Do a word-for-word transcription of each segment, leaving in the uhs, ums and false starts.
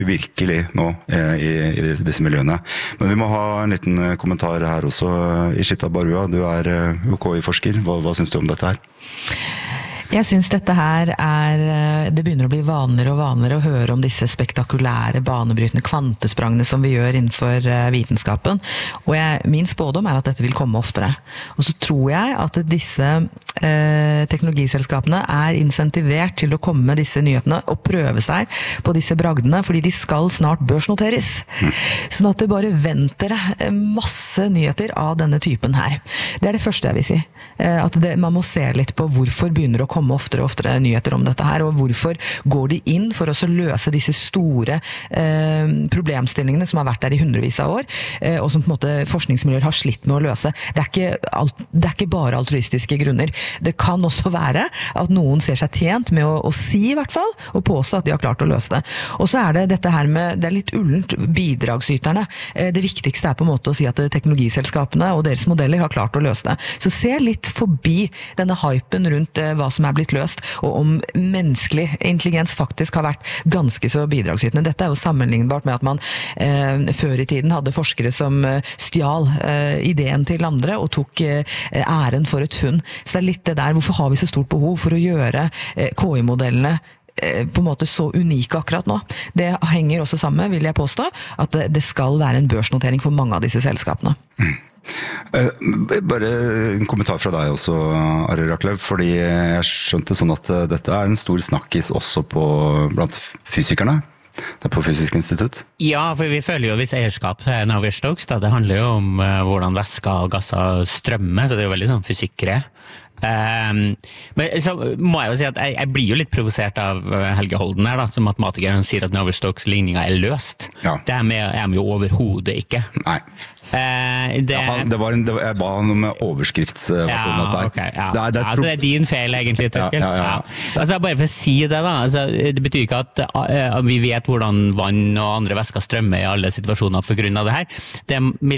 virkelig nå i, i disse miljøene. Men vi må ha en liten kommentar her også. Ishita Barua, du er U K I-forsker. Hva, hva synes du om dette her? Jeg synes dette her er, det begynner å bli vanligere og vanligere å høre om disse spektakulære, banebrytende kvantesprangene som vi gjør innenfor vitenskapen. Og jeg, min spådom er at dette vil komme oftere. Og så tror jeg at disse eh, teknologiselskapene er insentivert til å komme med disse nyhetene og prøve seg på disse bragdene, fordi de skal snart børsnoteres. Mm. Sånn at det bare venter masse nyheter av denne typen her. Det er det første jeg vil si. Eh, at det, man må se litt på hvorfor begynner det å komme komme oftere og oftere nyheter om dette her, og hvorfor går de inn for å løse disse store eh, problemstillingene som har vært der i hundrevis av år, eh, og som på en måte forskningsmiljøer har slitt med å løse. Det er ikke, alt, det er ikke bare altruistiske grunner. Det kan også være at noen ser seg tjent med å, å si i hvert fall, og påstå at de har klart å løse det. Og så er det dette her med, det er litt ullent, bidragsyterne. Eh, det viktigste er på en måte å si at teknologiselskapene og deres modeller har klart å løse det. Så se litt forbi denne hypen rundt eh, hva som er blitt løst, og om menneskelig intelligens faktisk har vært ganske så bidragsytende. Dette er jo sammenlignbart med at man eh, før i tiden hadde forskere som eh, stjal eh, ideen til andre og tok eh, æren for et funn. Så det er litt det der, hvorfor har vi så stort behov for å gjøre eh, K I-modellene eh, på en måte så unike akkurat nå? Det henger også sammen, vil jeg påstå, at det, det skal være en børsnotering for mange av disse selskapene. Mm. Bare en kommentar fra deg også, Ari Raklev, fordi jeg skjønte sånn at dette er en stor snakkis også på, blant fysikerne. Det er på Fysisk institutt. Ja, for vi føler jo hvis eierskap til Navier-Stokes, da. Det handler jo om uh, hvordan væsker og gasser strømmer, så det er jo veldig sånn fysikkere. Um, men så må jeg jo si at jeg, jeg blir jo litt provosert av Helge Holden her da, som matematiker. Han sier at Navier-Stokes ligninga er løst. Ja. Det er med, er med jo overhodet ikke. Nei. Uh, det, ja, han, det var en, det var, jeg ba han om overskriftsversjonen ja, av det. Okay, ja. Det, er, det, er altså, det er din feil egentlig, Tørkel. Ja, ja, ja. Ja. Altså, bare for å si det da, altså, det betyr ikke at uh, vi vet hvordan vann og andre væsker strømmer i alle situasjoner på grunn av det her. Det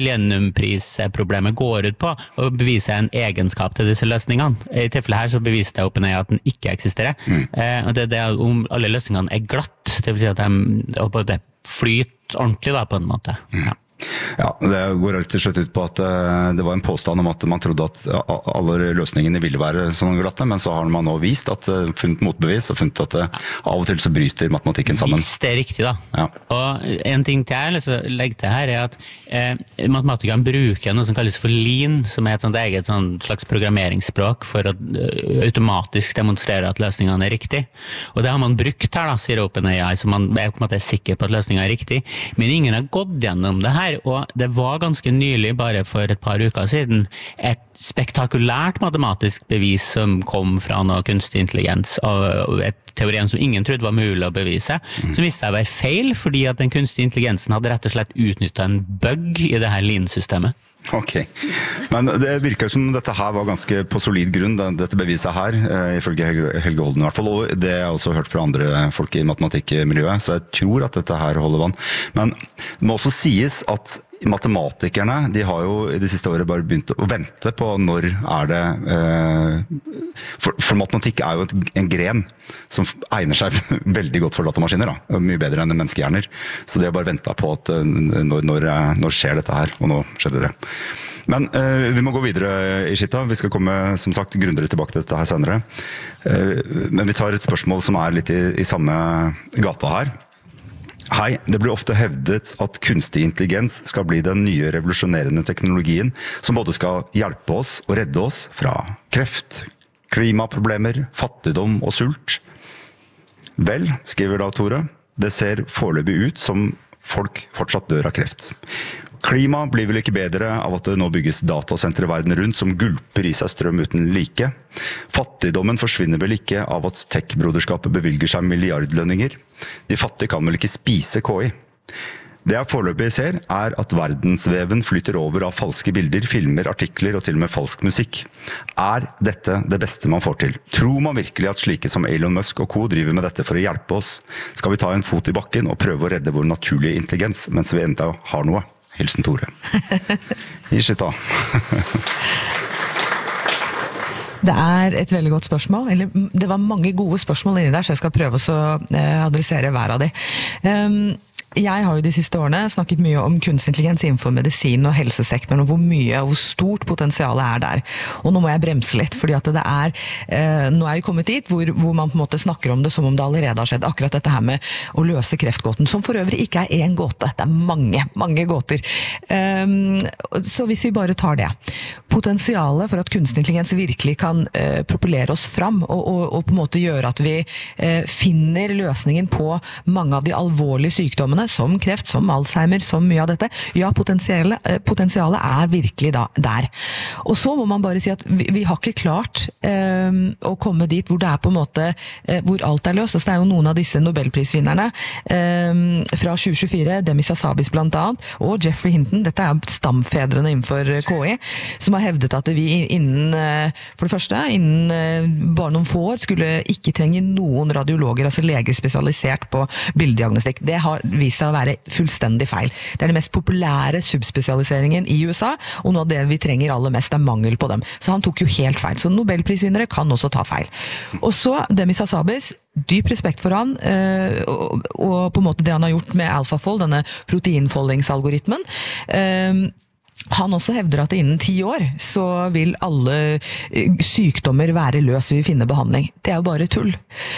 millenniumprisproblemet går ut på å bevise en egenskap til disse løsningene. I tilfellet her så beviste jeg OpenAI at den ikke eksisterer. Mm. Uh, og det er det om alle løsningene er glatt, det vil si at de, de flyter ordentlig da, på en måte. Mm. Ja. Ja, det går alltid slutt ut på at det var en påstand om at man trodde at alle løsningene ville være sånn glatte, men så har man nå vist at funnet motbevis og funnet at av og til så bryter matematikken sammen. Hvis det er riktig da. Ja. Og en ting til jeg vil legge til her er at eh, matematikeren bruker noe som kalles for Lean, som er et sånt eget sånn slags programmeringsspråk for å automatisk demonstrere at løsningene er riktig. Og det har man brukt her da, sier OpenAI, så man er på en måte sikker på at løsningen er riktig, men ingen har gått gjennom det her. Og det var ganske nylig, bare for et par uker siden, et spektakulært matematisk bevis som kom fra noe kunstig intelligens, og et teorien som ingen trodde var mulig å bevise, mm. som viste seg å være feil, fordi at den kunstige intelligensen hadde rett og slett utnyttet en bug i det her Lean-systemet. Ok, men det virker som dette her var ganske på solid grunn, dette beviset her, ifølge Helge Holden i hvert fall, og det har jeg også hørt fra andre folk i matematikkmiljøet, så jeg tror at dette her holder vann. Men det må også sies at matematikerne, de har jo i det siste året bare begynt å vente på når er det, for, for matematikk er jo et, en gren som egner seg veldig godt for datamaskiner, da, mye bedre enn menneskehjerner, så de har bare ventet på at når, når, når skjer dette her, og nå skjedde det. Men eh, vi må gå videre, Ishita. Vi skal komme, som sagt, grundigere tilbake til dette her senere. Eh, men vi tar et spørsmål som er litt i, i samme gata her. Hei, det blir ofte hevdet at kunstig intelligens skal bli den nye revolusjonerende teknologien som både skal hjelpe oss og redde oss fra kreft, klimaproblemer, fattigdom og sult. Vel, skriver da Tore, det ser foreløpig ut som folk fortsatt dør av kreft. Klima blir vel ikke bedre av at det nå bygges datasentre verden rundt som gulper i seg strøm uten like. Fattigdommen forsvinner vel ikke av at tech-broderskapet bevilger seg milliardlønninger. De fattige kan vel ikke spise K I. Det jeg foreløpig ser er at verdensveven flyter over av falske bilder, filmer, artikler og til og med falsk musikk. Er dette det beste man får til? Tror man virkelig at slike som Elon Musk og co. driver med dette for å hjelpe oss? Skal vi ta en fot i bakken og prøve å redde vår naturlige intelligens mens vi enda har noe? Hilsen Tore. Ishita. Det er et veldig godt spørsmål, eller det var mange gode spørsmål inni der, så jeg skal prøve å adressere hver av de. Um, Jeg har jo de siste årene snakket mye om kunstig intelligens innenfor medisin og helsesektoren, og hvor mye og hvor stort potensialet er der. Og nå må jeg bremse litt, fordi at det er, eh, nå er vi kommet dit hvor, hvor man på en måte snakker om det som om det allerede har skjedd. Akkurat dette her med å løse kreftgåten, som for øvrig ikke er en gåte. Det er mange, mange gåter. Um, så hvis vi bare tar det. Potensialet for at kunstig intelligens virkelig kan uh, propellere oss fram, og, og, og på en måte gjøre at vi uh, finner løsningen på mange av de alvorlige sykdommene, som kreft, som Alzheimer, som mye av dette. Ja, potensialet, potensialet er virkelig da, der. Og så må man bare si at vi, vi har ikke klart eh, å komme dit hvor det er på en måte, eh, hvor alt er løst. Altså, det er jo noen av disse Nobelprisvinnerne eh, fra tjue tjuefire, Demis Hassabis blant annet, og Jeffrey Hinton, dette er stamfedrene innenfor K I, som har hevdet at vi innen, eh, for det første, innen eh, bare noen få år, skulle ikke trenge noen radiologer, altså leger spesialisert på bildediagnostikk. Det har vist seg å være fullstendig feil. Det er den mest populære subspesialiseringen i U S A, og noe av det vi trenger aller mest er mangel på dem. Så han tok jo helt feil. Så Nobelprisvinnere kan også ta feil. Og så Demis Hassabis, dyp respekt for han, og, og på en måte det han har gjort med AlphaFold, denne proteinfoldingsalgoritmen. Han også hevder at innen ti år så vil alle sykdommer være løs ved å finne behandling. Det er jo bare tull.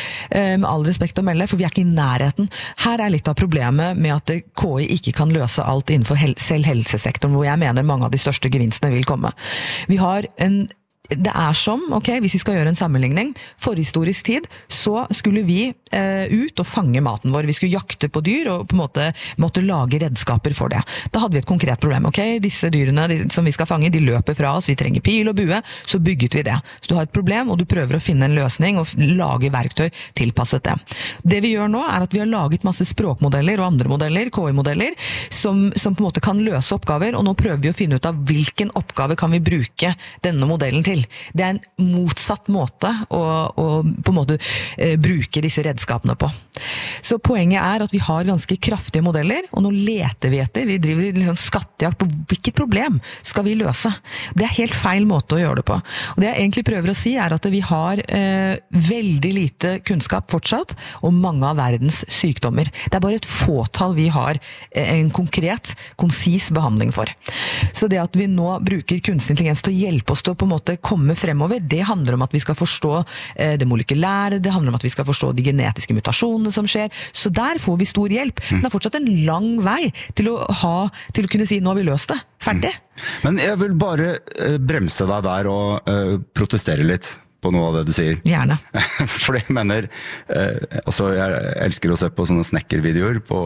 Med all respekt å melde, for vi er ikke i nærheten. Her er litt av problemet med at K I ikke kan løse alt innenfor hel- selv helsesektoren, hvor jeg mener mange av de største gevinstene vil komme. Vi har en Det er som, ok, hvis vi skal gjøre en sammenligning, forhistorisk tid, så skulle vi eh, ut og fange maten vår. Vi skulle jakte på dyr og på en måte måtte lage redskaper for det. Da hadde vi et konkret problem. Ok, disse dyrene de, som vi skal fange, de løper fra oss, vi trenger pil og bue, så bygget vi det. Så du har et problem, og du prøver å finne en løsning og lage verktøy tilpasset det. Det vi gjør nå er at vi har laget masse språkmodeller og andre modeller, K I-modeller, som, som på en måte kan løse oppgaver, og nå prøver vi å finne ut av hvilken oppgave kan vi bruke denne modellen til. Det er en motsatt måte å, å på en måte eh, bruke disse redskapene på. Så poenget er at vi har ganske kraftige modeller, og nå leter vi etter, vi driver liksom skattejakt på hvilket problem skal vi løse. Det er helt feil måte å gjøre det på. Og det jeg egentlig prøver å si er at vi har eh, veldig lite kunnskap fortsatt om mange av verdens sykdommer. Det er bare et fåtall vi har eh, en konkret, konsis behandling for. Så det at vi nå bruker kunstig intelligens til å hjelpe oss til å på en måte komme fremover, det handler om at vi skal forstå eh, det molekylære, det handler om at vi skal forstå de genetiske mutasjonene som skjer, så der får vi stor hjelp. Men det er fortsatt en lang vei til å, ha, til å kunne si, nå har vi løst det, ferdig. Men jeg vil bare eh, bremse deg der og eh, protestere litt på noe av det du sier. Gjerne. For jeg mener, eh, altså jeg elsker å se på sånne snekkervideoer på,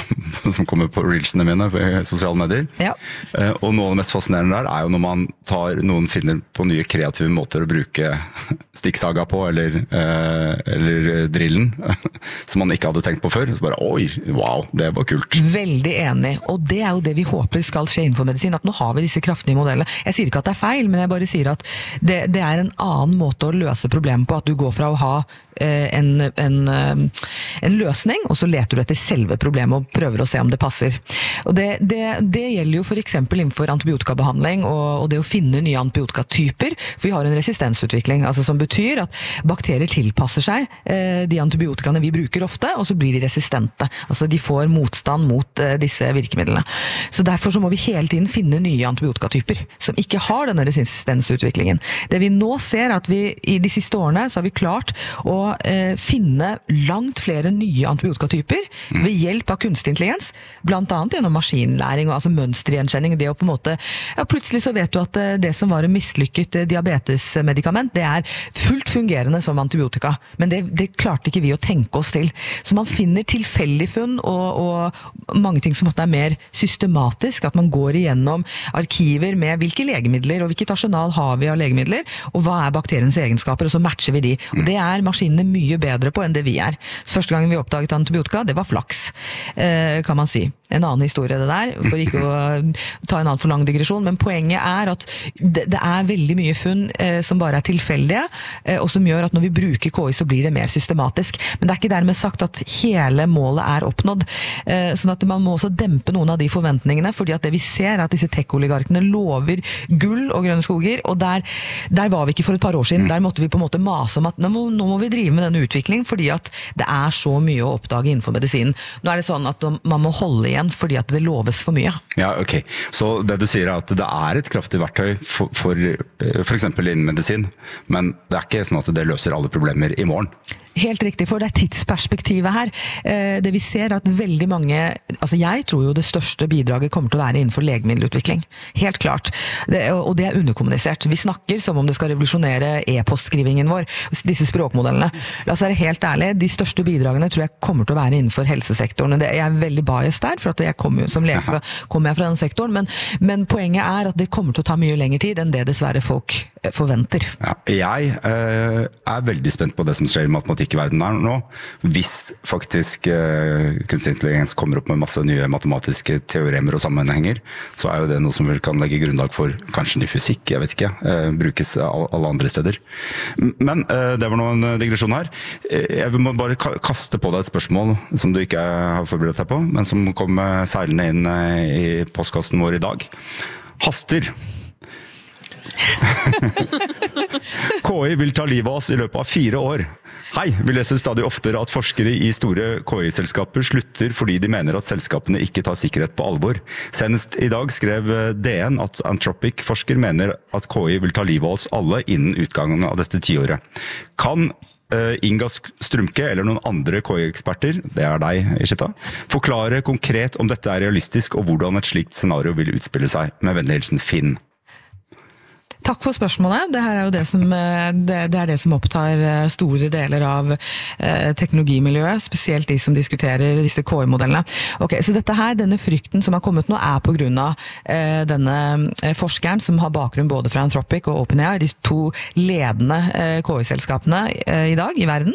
som kommer på reelsene mine på sosiale medier. Ja. Eh, og noe av det mest fascinerende der er jo når man tar, noen finner på nye kreative måter å bruke stikksaga på, eller, eh, eller drillen, som man ikke hadde tenkt på før. Så bare, oi, wow, det var kult. Veldig enig, og det er jo det vi håper skal skje innenfor medisin, at nå har vi disse kraftige modellene. Jeg sier ikke at det er feil, men jeg bare sier at det, det er en annen måte å løse problemet på, at du går fra å ha eh, en, en, en løsning, og så leter du etter selve problemet og prøver å se om det passer. Og det, det, det gjelder jo for eksempel innenfor antibiotikabehandling og, og det å finne nye antibiotikatyper, for vi har en resistensutvikling, altså som betyr at bakterier tilpasser seg eh, de antibiotikaene vi bruker ofte, og så blir de resistente. Altså de får motstand mot eh, disse virkemidlene. Så derfor så må vi hele tiden finne nye antibiotikatyper som ikke har denne resistensutviklingen. Det vi nå ser er at vi i de siste årene så har vi klart å eh, finne langt flere nye antibiotikatyper mm. ved hjelp av kunstig intelligens, blant annet gjennom maskinlæring og altså mønstergjenkjenning. Det å på en måte, ja, plutselig så vet du at eh, det som var en mislykket eh, diabetesmedikament, det er fullt fungerende som antibiotika, men det, det klarte ikke vi å tenke oss til. Så man finner tilfeldig funn og, og mange ting som måtte er mer systematisk, at man går igjennom arkiver med hvilke legemidler og hvilket arsenal har vi av legemidler, og hva er bakteriens egenskaper, og så matcher vi de. Og det er maskinene mye bedre på enn det vi er. Så første gangen vi oppdaget antibiotika, det var flaks, eh, kan man si. En annen historie det der, for ikke å ta en annen for lang digresjon, men poenget er at det, det er veldig mye funn eh, som bare er tilfeldige, eh, og som gjør at når vi bruker K I så blir det mer systematisk. Men det er ikke dermed sagt at hele målet er oppnådd, eh, sånn at man må også dempe noen av de forventningene, fordi at det vi ser er at disse tech-oligarkene lover gull og grønne skoger, og der, der var vi ikke for et par år siden. Der måtte vi på en måte mase om at nå må, nå må vi drive drive med denne utviklingen fordi at det er så mye å oppdage innenfor medisinen. Nå er det sånn at man må holde igjen fordi at det loves for mye. Ja, ok. Så det du sier er at det er et kraftig verktøy for, for, for eksempel innen medisin, men det er ikke sånn at det løser alle problemer i morgen. Helt riktig, for det er tidsperspektivet her. Det vi ser er at veldig mange, altså jeg tror jo det største bidraget kommer til å være innenfor legemiddelutvikling. Helt klart. Det, og det er underkommunisert. Vi snakker som om det skal revolusjonere e-postskrivingen vår, disse språkmodellene. La oss være helt ærlige, de største bidragene tror jeg kommer til å være innenfor helsesektoren. Det, jeg er veldig biased der, for at jeg kommer jo som lege, så kommer jeg fra den sektoren, men, men poenget er at det kommer til å ta mye lengre tid enn det dessverre folk forventer. Ja, jeg eh, er veldig spent på det som skjer i matematikkverdenen her nå. Hvis faktisk eh, kunstig intelligens kommer opp med masse nye matematiske teoremer og sammenhenger, så er jo det noe som vel kan legge grunnlag for kanskje ny fysikk, jeg vet ikke, eh, brukes alle andre steder. Men eh, det var nå en digresjon her. Jeg vil bare kaste på deg et spørsmål som du ikke har forberedt deg på, men som kom seilende inn i postkassen vår i dag. Haster. K I vil ta livet av oss i løpet av fire år. Hei, vi leser stadig oftere at forskere i store K I-selskaper slutter fordi de mener at selskapene ikke tar sikkerhet på alvor. Senest i dag skrev D N at Anthropic-forsker mener at K I vil ta livet av oss alle innen utgangen av dette tiåret. Kan uh, Inga Strumke eller noen andre K I-eksperter, det er deg, Ishita, forklare konkret om dette er realistisk og hvordan et slikt scenario vil utspille seg? Med vennlig hilsen Finn. Takk for spørsmålet. Det her er jo det som, det, det er det som opptar store deler av eh, teknologimiljøet, spesielt de som diskuterer disse K I-modellene. Ok, så dette her, denne frykten som har kommet nå, er på grunn av eh, denne forskeren som har bakgrunn både fra Anthropic og OpenAI, de to ledende eh, K I-selskapene eh, i dag i verden.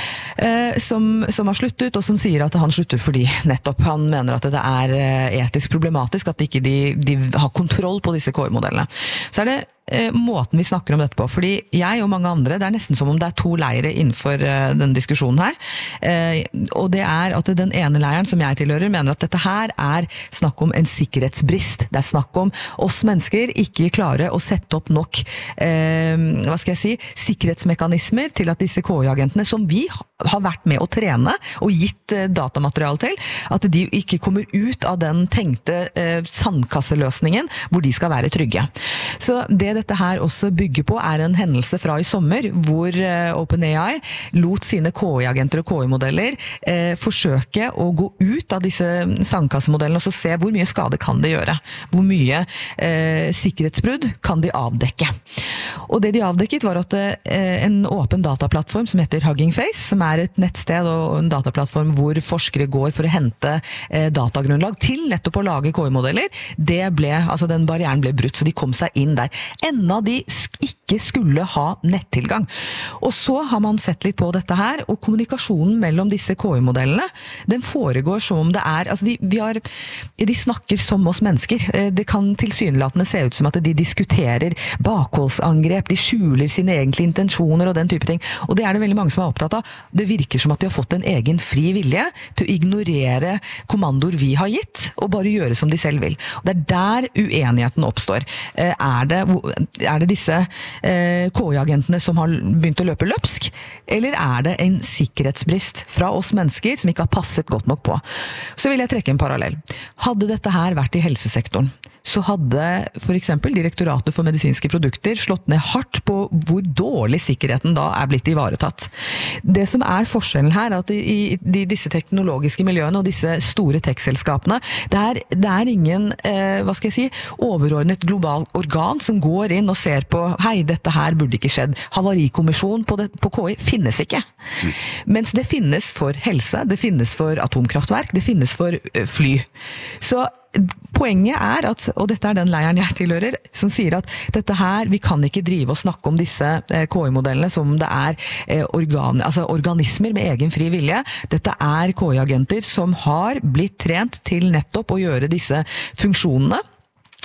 Eh, som, som har sluttet, og som sier at han slutter fordi nettopp han mener at det er eh, etisk problematisk at ikke de, de har kontroll på disse K I-modellene. Så er det eh, måten vi snakker om dette på, fordi jeg og mange andre, det er nesten som om det er to leire innenfor eh, denne diskusjonen her, eh, og det er at den ene leiren som jeg tilhører mener at dette her er snakk om en sikkerhetsbrist. Det er snakk om oss mennesker ikke klare å sette opp nok eh, hva skal jeg si, sikkerhetsmekanismer til at disse K I-agentene som vi har vært med å trene og gitt eh, datamateriale til, at de ikke kommer ut av den tenkte eh, sandkasseløsningen hvor de skal være trygge. Så det dette her også bygger på er en hendelse fra i sommer hvor eh, OpenAI lot sine K I-agenter og K I-modeller eh, forsøke å gå ut av disse sandkassemodellene og så se hvor mye skade kan det gjøre. Hvor mye eh, sikkerhetsbrudd kan de avdekke. Og det de avdekket var at eh, en åpen dataplattform som heter Hugging Face, som er et nettsted og en dataplattform hvor forskere går for å hente eh, datagrunnlag til nettopp å lage K I-modeller, det ble, altså den barrieren ble brutt, så de kom seg inn der. Enda de ikke skulle ha nettilgang. Og så har man sett litt på dette her, og kommunikasjonen mellom disse K I-modellene, den foregår som om det er, altså de, vi har, de snakker som oss mennesker. Det kan tilsynelatende se ut som at de diskuterer bakholdsangrep, de skjuler sine egentlige intensjoner og den type ting. Og det er det veldig mange som er opptatt av. Det virker som at de har fått en egen fri vilje til å ignorere kommandoer vi har gitt, og bare gjøre som de selv vil. Og det er der uenigheten oppstår. Er det, er det disse eh, K I-agentene som har begynt å løpe løpsk, eller er det en sikkerhetsbrist fra oss mennesker som ikke har passet godt nok på? Så vil jeg trekke en parallell. Hadde dette her vært i helsesektoren, så hadde for eksempel Direktoratet for medisinske produkter slått ned hardt på hvor dårlig sikkerheten da er blitt ivaretatt. Det som er forskjellen her, er at i, i disse teknologiske miljøene og disse store tech-selskapene, det er, det er ingen, eh, hva skal jeg si, overordnet global organ som går inn og ser på, hei, dette her burde ikke skjedd. Havarikommisjon på, det, på K I finnes ikke. Mm. Mens det finnes for helse, det finnes for atomkraftverk, det finnes for uh, fly. Så poenget er at, og dette er den leiren jeg tilhører, som sier at dette her, vi kan ikke drive og snakke om disse K I-modellene som det er organ, altså organismer med egen fri vilje. Dette er K I-agenter som har blitt trent til nettopp å gjøre disse funksjonene.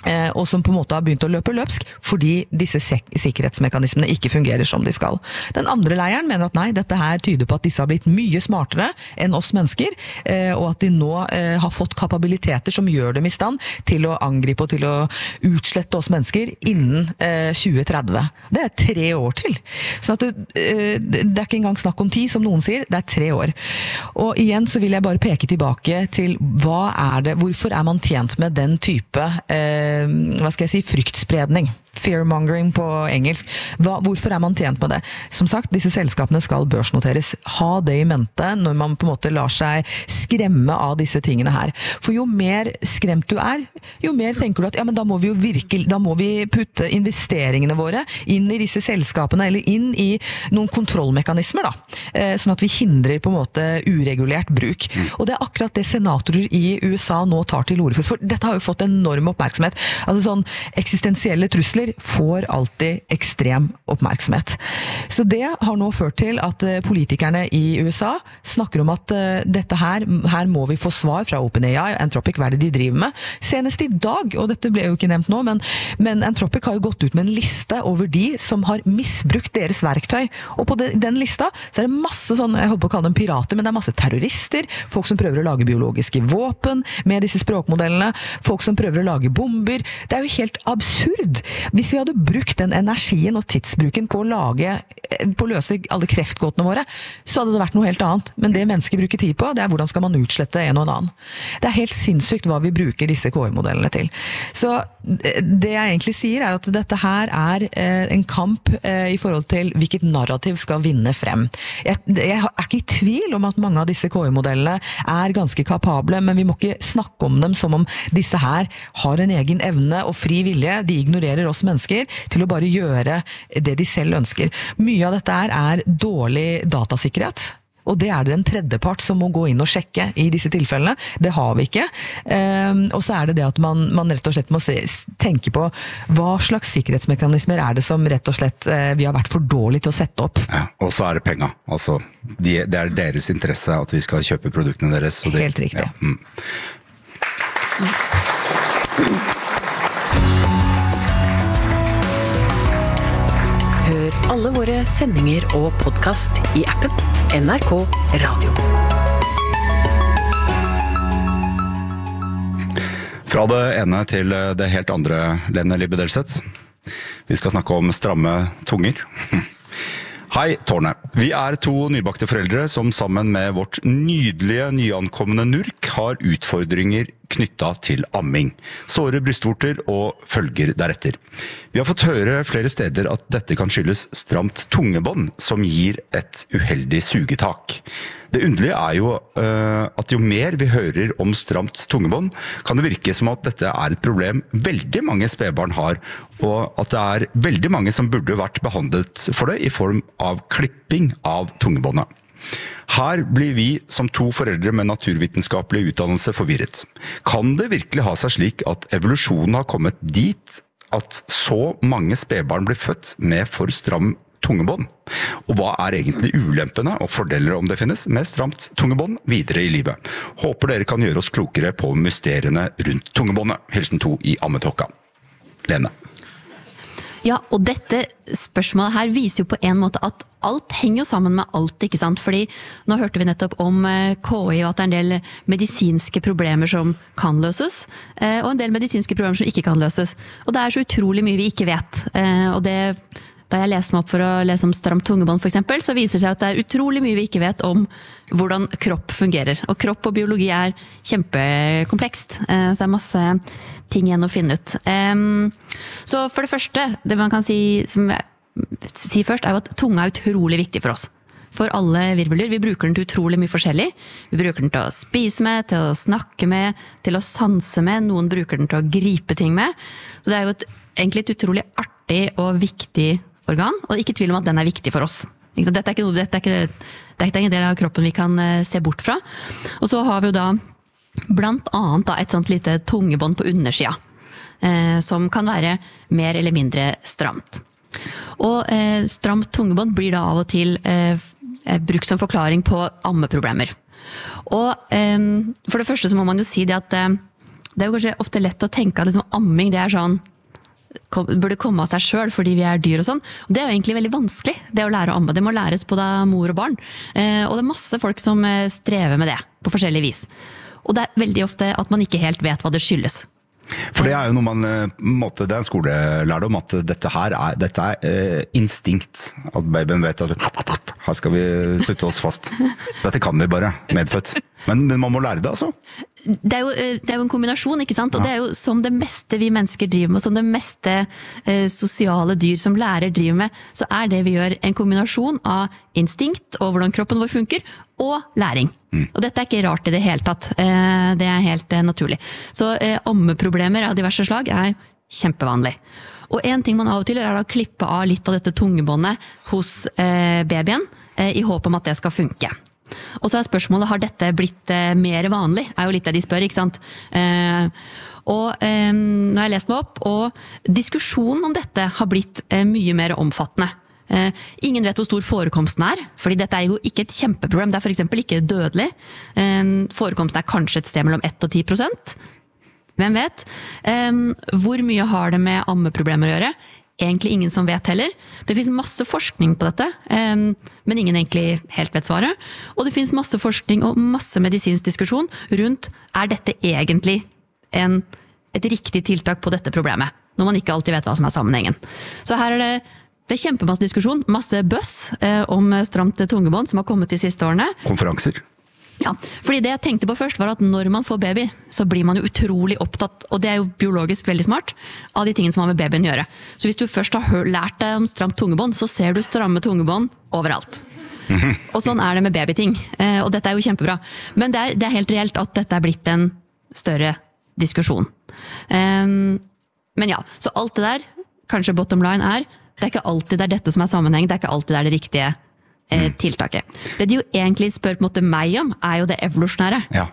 og som på en måte har begynt å løpe løpsk fordi disse sek- sikkerhetsmekanismene ikke fungerer som de skal. Den andre leiren mener at nei, dette her tyder på at disse har blitt mye smartere enn oss mennesker, og at de nå har fått kapabiliteter som gjør dem i stand til å angripe og til å utslette oss mennesker innen tjue tretti. Det er tre år til. Så at det, det er ikke engang snakk om ti, som noen sier, det er tre år. Og igjen så vil jeg bare peke tilbake til hva er det, hvorfor er man tjent med den type eh, hva skal jeg si, fryktspredning. Fearmongering på engelsk. Hva, hvorfor er man tjent med det? Som sagt, disse selskapene skal børsnoteres. Ha det i mente når man på en måte lar seg skremme av disse tingene her. For jo mer skremt du er, jo mer tenker du at ja, men da må vi jo virkelig, da må vi putte investeringene våre inn i disse selskapene, eller inn i noen kontrollmekanismer da. Sånn at vi hindrer på en måte uregulert bruk. Og det er akkurat det senatorer i U S A nå tar til orde for. For dette har jo fått enorm oppmerksomhet. Altså sånn eksistensielle trusler får alltid ekstrem oppmerksomhet. Så det har nå ført til at politikerne i U S A snakker om at dette her, her må vi få svar fra OpenAI, Anthropic, hva er det de driver med? Senest i dag, og dette ble jo ikke nevnt nå, men, men Anthropic har jo gått ut med en liste over de som har misbrukt deres verktøy. Og på de, den lista så er det masse sånn, jeg håper å kalle dem pirater, men det er masse terrorister, folk som prøver å lage biologiske våpen med disse språkmodellene, folk som prøver å lage bomber. Det er jo helt absurd. Hvis vi hadde brukt den energien og tidsbruken på å lage, på å løse alle kreftgåtene våre, så hadde det vært noe helt annet. Men det mennesker bruker tid på, det er hvordan skal man utslette en og en annen. Det er helt sinnssykt hva vi bruker disse K I-modellene til. Så det jeg egentlig sier er at dette her er en kamp i forhold til hvilket narrativ skal vinne frem. Jeg, jeg er ikke i tvil om at mange av disse K I-modellene er ganske kapable, men vi må ikke snakke om dem som om disse her har en egen evne og fri vilje. De ignorerer oss mennesker til å bare gjøre det de selv ønsker. Mye av dette er, er dårlig datasikkerhet, og det er det en tredjepart som må gå inn og sjekke i disse tilfellene. Det har vi ikke. Um, og så er det det at man, man rett og slett må se, tenke på hva slags sikkerhetsmekanismer er det som rett og slett uh, vi har vært for dårlige til å sette opp. Ja, og så er det penger. Altså, de, det er deres interesse at vi skal kjøpe produktene deres. Så det, Helt riktig. Ja, mm. Hør alle våre sendinger og podcast i appen N R K Radio. Fra det ene til det helt andre, Lene Libedelseth. Vi skal snakke om stramme tunger. Hei, Tårne. Vi er to nybakte foreldre som sammen med vårt nydelige nyankomne Nurk har utfordringer knyttet til amming, såre brystvorter og følger deretter. Vi har fått høre flere steder at dette kan skyldes stramt tungebånd som gir et uheldig sugetak. Det underlige er jo uh, at jo mer vi hører om stramt tungebånd, kan det virke som at dette er et problem veldig mange spedbarn har, og at det er veldig mange som burde vært behandlet for det i form av klipping av tungebåndet. Her blir vi som to foreldre med naturvitenskapelig utdannelse forvirret. Kan det virkelig ha seg slik at evolusjonen har kommet dit at så mange spedbarn blir født med for stram tungebånd? Og hva er egentlig ulempene og fordeler om det finnes med stramt tungebånd videre i livet? Håper dere kan gjøre oss klokere på mysteriene rundt tungebåndet. Hilsen to i Ammetokka. Lene. Ja, og dette spørsmålet her viser jo på en måte at alt henger jo sammen med alt, ikke sant? Fordi nå hørte vi nettopp om K I og at det er en del medisinske problemer som kan løses, og en del medisinske problemer som ikke kan løses. Og det er så utrolig mye vi ikke vet. Og det, da jeg leser meg opp for å lese om stramt tungebånd for eksempel, så viser det seg at det er utrolig mye vi ikke vet om hvordan kropp fungerer. Og kropp og biologi er kjempekomplekst, så det er masse ting igjen å finne ut. Så for det første, det man kan si, som jeg sier først, er jo at tunga er utrolig viktig for oss. For alle virveldyr. Vi bruker den til utrolig mye forskjellig. Vi bruker den til å spise med, til å snakke med, til å sanse med. Noen bruker den til å gripe ting med. Så det er jo et, egentlig et utrolig artig og viktig organ, og ikke tvil om at den er viktig for oss. Dette er ikke, noe, dette er ikke, dette er ikke en del av kroppen vi kan se bort fra. Og så har vi jo da blant annet da et sånt lite tungebånd på undersida, eh, som kan være mer eller mindre stramt. Og eh, stramt tungebånd blir da av og til eh, brukt som forklaring på ammeproblemer. Og eh, for det første så må man jo si det at eh, det er jo kanskje ofte lett å tenke at liksom, amming det er sånn, kom, burde komme av seg selv fordi vi er dyr og sånn. Og det er jo egentlig veldig vanskelig, det å lære å amme. Det må læres både av mor og barn. Eh, og det er masse folk som eh, strever med det på forskjellig vis. Og det er veldig ofte at man ikke helt vet hva det skyldes. For det er jo noe man, måte, det er en skolelærdom at dette her er, dette er eh, instinkt. At babyen vet at her skal vi slutte oss fast. Så dette kan vi bare, medfødt. Men, men man må lære det altså. Det er, jo, det er jo en kombinasjon, ikke sant? Og det er jo som det meste vi mennesker driver med, som det meste eh, sosiale dyr som lærer driver med, så er det vi gjør en kombinasjon av instinkt og hvordan kroppen vår funker, og læring. Mm. Og dette er ikke rart i det hele tatt. Eh, det er helt eh, naturlig. Så eh, ammeproblemer av diverse slag er kjempevanlig. Og en ting man av og til gjør er å klippe av litt av dette tungebåndet hos eh, babyen, eh, i håp om at det skal funke. Og så er spørsmålet, har dette blitt eh, mer vanlig? Er jo litt det de spør, ikke sant? Eh, og eh, nå har jeg lest meg opp, og diskusjonen om dette har blitt eh, mye mer omfattende. Eh, ingen vet hvor stor forekomsten er, fordi dette er jo ikke et kjempeproblem, det er for eksempel ikke dødelig. Eh, forekomsten er kanskje et sted mellom ett og ti prosent. Hvem vet? Eh, hvor mye har det med ammeproblemer å gjøre? Egentlig ingen som vet heller. Det finnes masse forskning på dette, eh, men ingen egentlig helt vet svaret. Og det finnes masse forskning og masse medisinsk diskusjon rundt, er dette egentlig en, et riktig tiltak på dette problemet? Når man ikke alltid vet hva som er sammenhengen. Så her er det Det er kjempemasse diskusjon, masse bøss eh, om stramt tungebånd som har kommet de siste årene. Konferanser. Ja, fordi det jeg tenkte på først var at når man får baby, så blir man jo utrolig opptatt, og det er jo biologisk veldig smart, av de tingene som har med babyen å gjøre. Så hvis du først har lært deg om stramt tungebånd, så ser du stramme tungebånd overalt. Mm-hmm. Og sånn er det med babyting, eh, og dette er jo kjempebra. Men det er, det er helt reelt at dette er blitt en større diskusjon. Um, men ja, så alt det der, kanskje bottom line er, det er ikke alltid det er dette som er sammenheng, det er ikke alltid det er det riktige eh, tiltaket. Det de jo egentlig spør på en måte meg om, er jo det evolusjonære. Ja.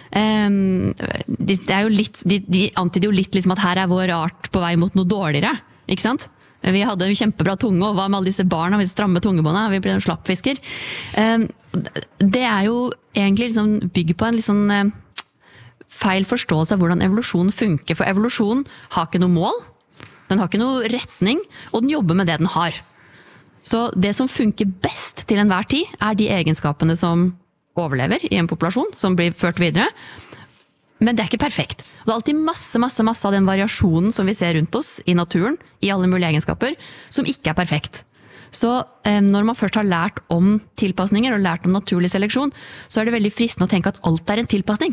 Um, de, det er jo litt, de, de antyder jo litt liksom at her er vår art på vei mot noe dårligere, ikke sant? Vi hadde jo kjempebra tunge, og hva med alle disse barna, vi stramme tungebåndet, vi ble slappfisker. Um, det er jo egentlig liksom bygger på en litt sånn eh, feil forståelse av hvordan evolusjonen funker, for evolusjonen har ikke noe mål, den har ikke noe retning, og den jobber med det den har. Så det som funker best til enhver tid, er de egenskapene som overlever i en populasjon, som blir ført videre. Men det er ikke perfekt. Og det er alltid masse, masse, masse av den variasjonen som vi ser rundt oss i naturen, i alle mulige egenskaper, som ikke er perfekt. Så eh, når man først har lært om tilpasninger, og lært om naturlig seleksjon, så er det veldig fristende å tenke at alt er en tilpasning.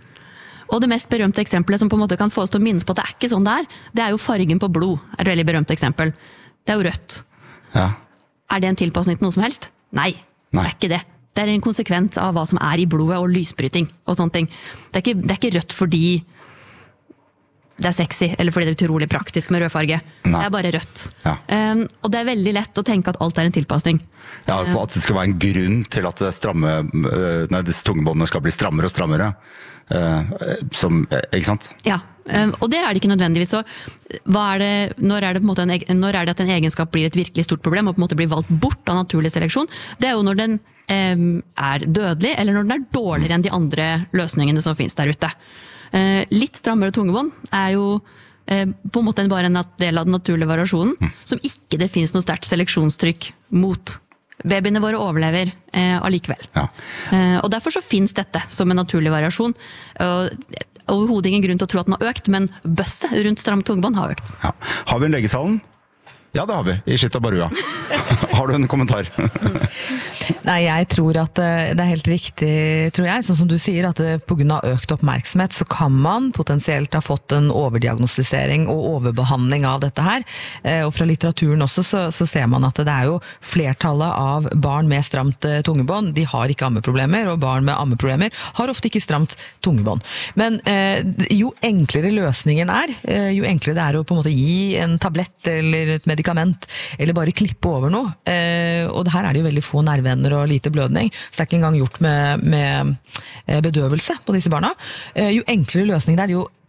Og det mest berømte eksempelet som på en måte kan få oss til å minnes på at det er ikke sånn det er, det er jo fargen på blod, er et veldig berømt eksempel. Det er jo rødt. Ja. Er det en tilpasning til noe som helst? Nei, Nei. Det er ikke det. Det er en konsekvens av hva som er i blodet og lysbryting og sånne ting. Det er ikke, det er ikke rødt fordi det er sexy, eller fordi det er utrolig praktisk med rødfarge. Nei. Det er bare rødt. Ja. Um, og det er veldig lett å tenke at alt er en tilpasning. Ja, altså at det skal være en grunn til at det stramme, nei, disse tungebåndene skal bli strammere og strammere. Uh, som, ikke sant? Ja, um, og det er det ikke nødvendigvis. Så hva er det, når, er det på en måte en, når er det at en egenskap blir et virkelig stort problem og på en måte blir valgt bort av naturlig seleksjon? Det er jo når den um, er dødelig, eller når den er dårligere enn de andre løsningene som finnes der ute. Uh, litt strammere tungebånd er jo uh, på en måte bare en del av den naturlige variasjonen, mm. som ikke det finnes noe sterkt seleksjonstrykk mot. Babyene våre overlever eh, allikevel. Ja. Eh, og derfor så finnes dette som en naturlig variasjon. Og, overhodet ingen grunn til å tro at den har økt, men bøsset rundt stramt tungebånd har økt. Ja. Har vi en legesalen? Ja, det har vi. I Skittarbarua. Har du en kommentar? Nei, jeg tror at det er helt riktig, tror jeg, sånn som du sier, at på grunn av økt oppmerksomhet så kan man potensielt ha fått en overdiagnostisering og overbehandling av dette her. Og fra litteraturen også så, så ser man at det er jo flertallet av barn med stramt tungebånd, de har ikke ammeproblemer, og barn med ammeproblemer har ofte ikke stramt tungebånd. Men eh, jo enklere løsningen er, eh, jo enklere det er å på en måte gi en tablett eller et medikament, eller bare klippe over noe. Eh, og her er det jo veldig få nerveender og lite blødning, så det er ikke engang gjort med, med bedøvelse på disse barna. Eh, jo enklere løsning det er, jo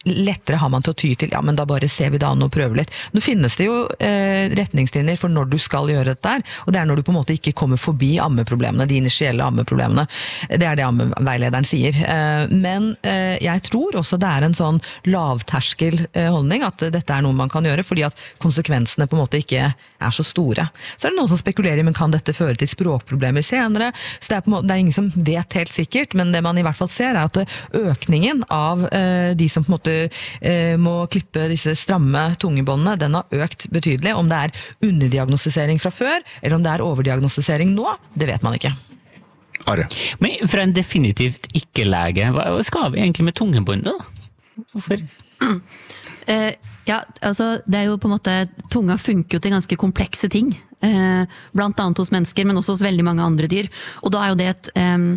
lettere har man til å ty til, ja, men da bare ser vi det an og prøver litt. Nå finnes det jo eh, retningslinjer for når du skal gjøre dette her, og det er når du på en måte ikke kommer forbi ammeproblemene, de initielle ammeproblemene. Det er det ammeveilederen sier. Eh, men eh, jeg tror også det er en sånn lavterskel eh, holdning, at dette er noe man kan gjøre, fordi at konsekvensene på en måte ikke er så store. Så er det noen som spekulerer, men kan dette føre til språkproblemer senere? Så det er, på en måte, det er ingen som vet helt sikkert, men det man i hvert fall ser er at økningen av eh, de som på en måte eh, må klippe disse stramme tungebåndene, den har økt betydelig. Om det er underdiagnostisering fra før, eller om det er overdiagnostisering nå, det vet man ikke. Are. Men for en definitivt ikke-lege, hva skal vi egentlig med tungebåndet da? Hvorfor? Eh, ja, altså det er jo på en måte, tunga funker jo til ganske komplekse ting. Eh, blant annet hos mennesker, men også hos veldig mange andre dyr. Og da er jo det et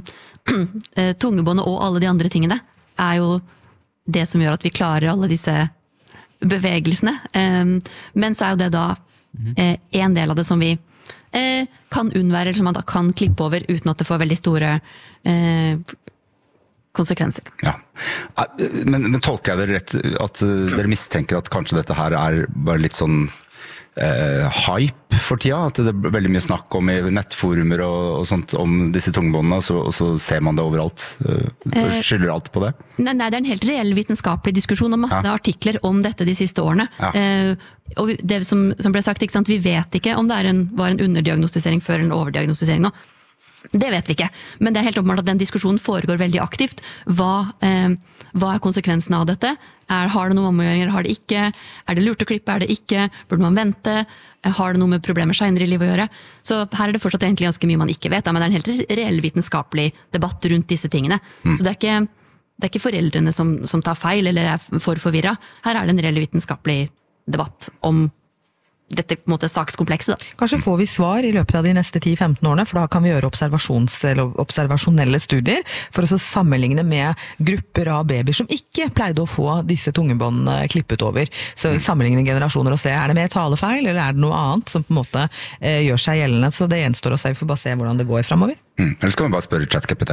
eh, tungebåndet og alle de andre tingene er jo det som gjør at vi klarer alle disse bevegelsene. Eh, men så er jo det da eh, en del av det som vi eh, kan unnvære, eller som man da kan klippe over uten at det får veldig store eh, konsekvenser. Ja. Men, men tolker jeg det rett at dere mistenker at kanskje dette her er bare litt sånn Uh, hype for tida, at det er veldig mye snakk om i nettforumer og, og sånt om disse tungebåndene, og så, og så ser man det overalt. Uh, skylder alt på det? Nei, nei, det er en helt reell vitenskapelig diskusjon og masse ja. artikler om dette de siste årene. Ja. Uh, og det som, som ble sagt, ikke sant, vi vet ikke om det er en, var en underdiagnostisering før en overdiagnostisering nå. Det vet vi ikke, men det er helt åpenbart at den diskusjonen foregår veldig aktivt. Hva, eh, hva er konsekvensen av dette? Er, har det noe omgjøring, eller har det ikke? Er det lurt å klippe, er det ikke? Burde man vente? Har det noe med problemer senere i livet å gjøre? Så her er det fortsatt egentlig ganske mye man ikke vet, men det er en helt reell vitenskapelig debatt rundt disse tingene. Mm. Så det er ikke, det er ikke foreldrene som, som tar feil eller er for forvirret. Her er det en reell vitenskapelig debatt om dette på en måte sakskomplekset. Da. Kanskje får vi svar i løpet av de neste ti til femten årene, for da kan vi gjøre observasjons- eller observasjonelle studier for å sammenligne med grupper av babyer som ikke pleide å få disse tungebåndene klippet over. Så sammenligne generasjoner og se, er det mer talefeil, eller er det noe annet som på en måte eh, gjør seg gjeldende? Så det gjenstår å se, vi får bare se hvordan det går fremover. Mm. Eller skal vi bare spørre ChatGPT?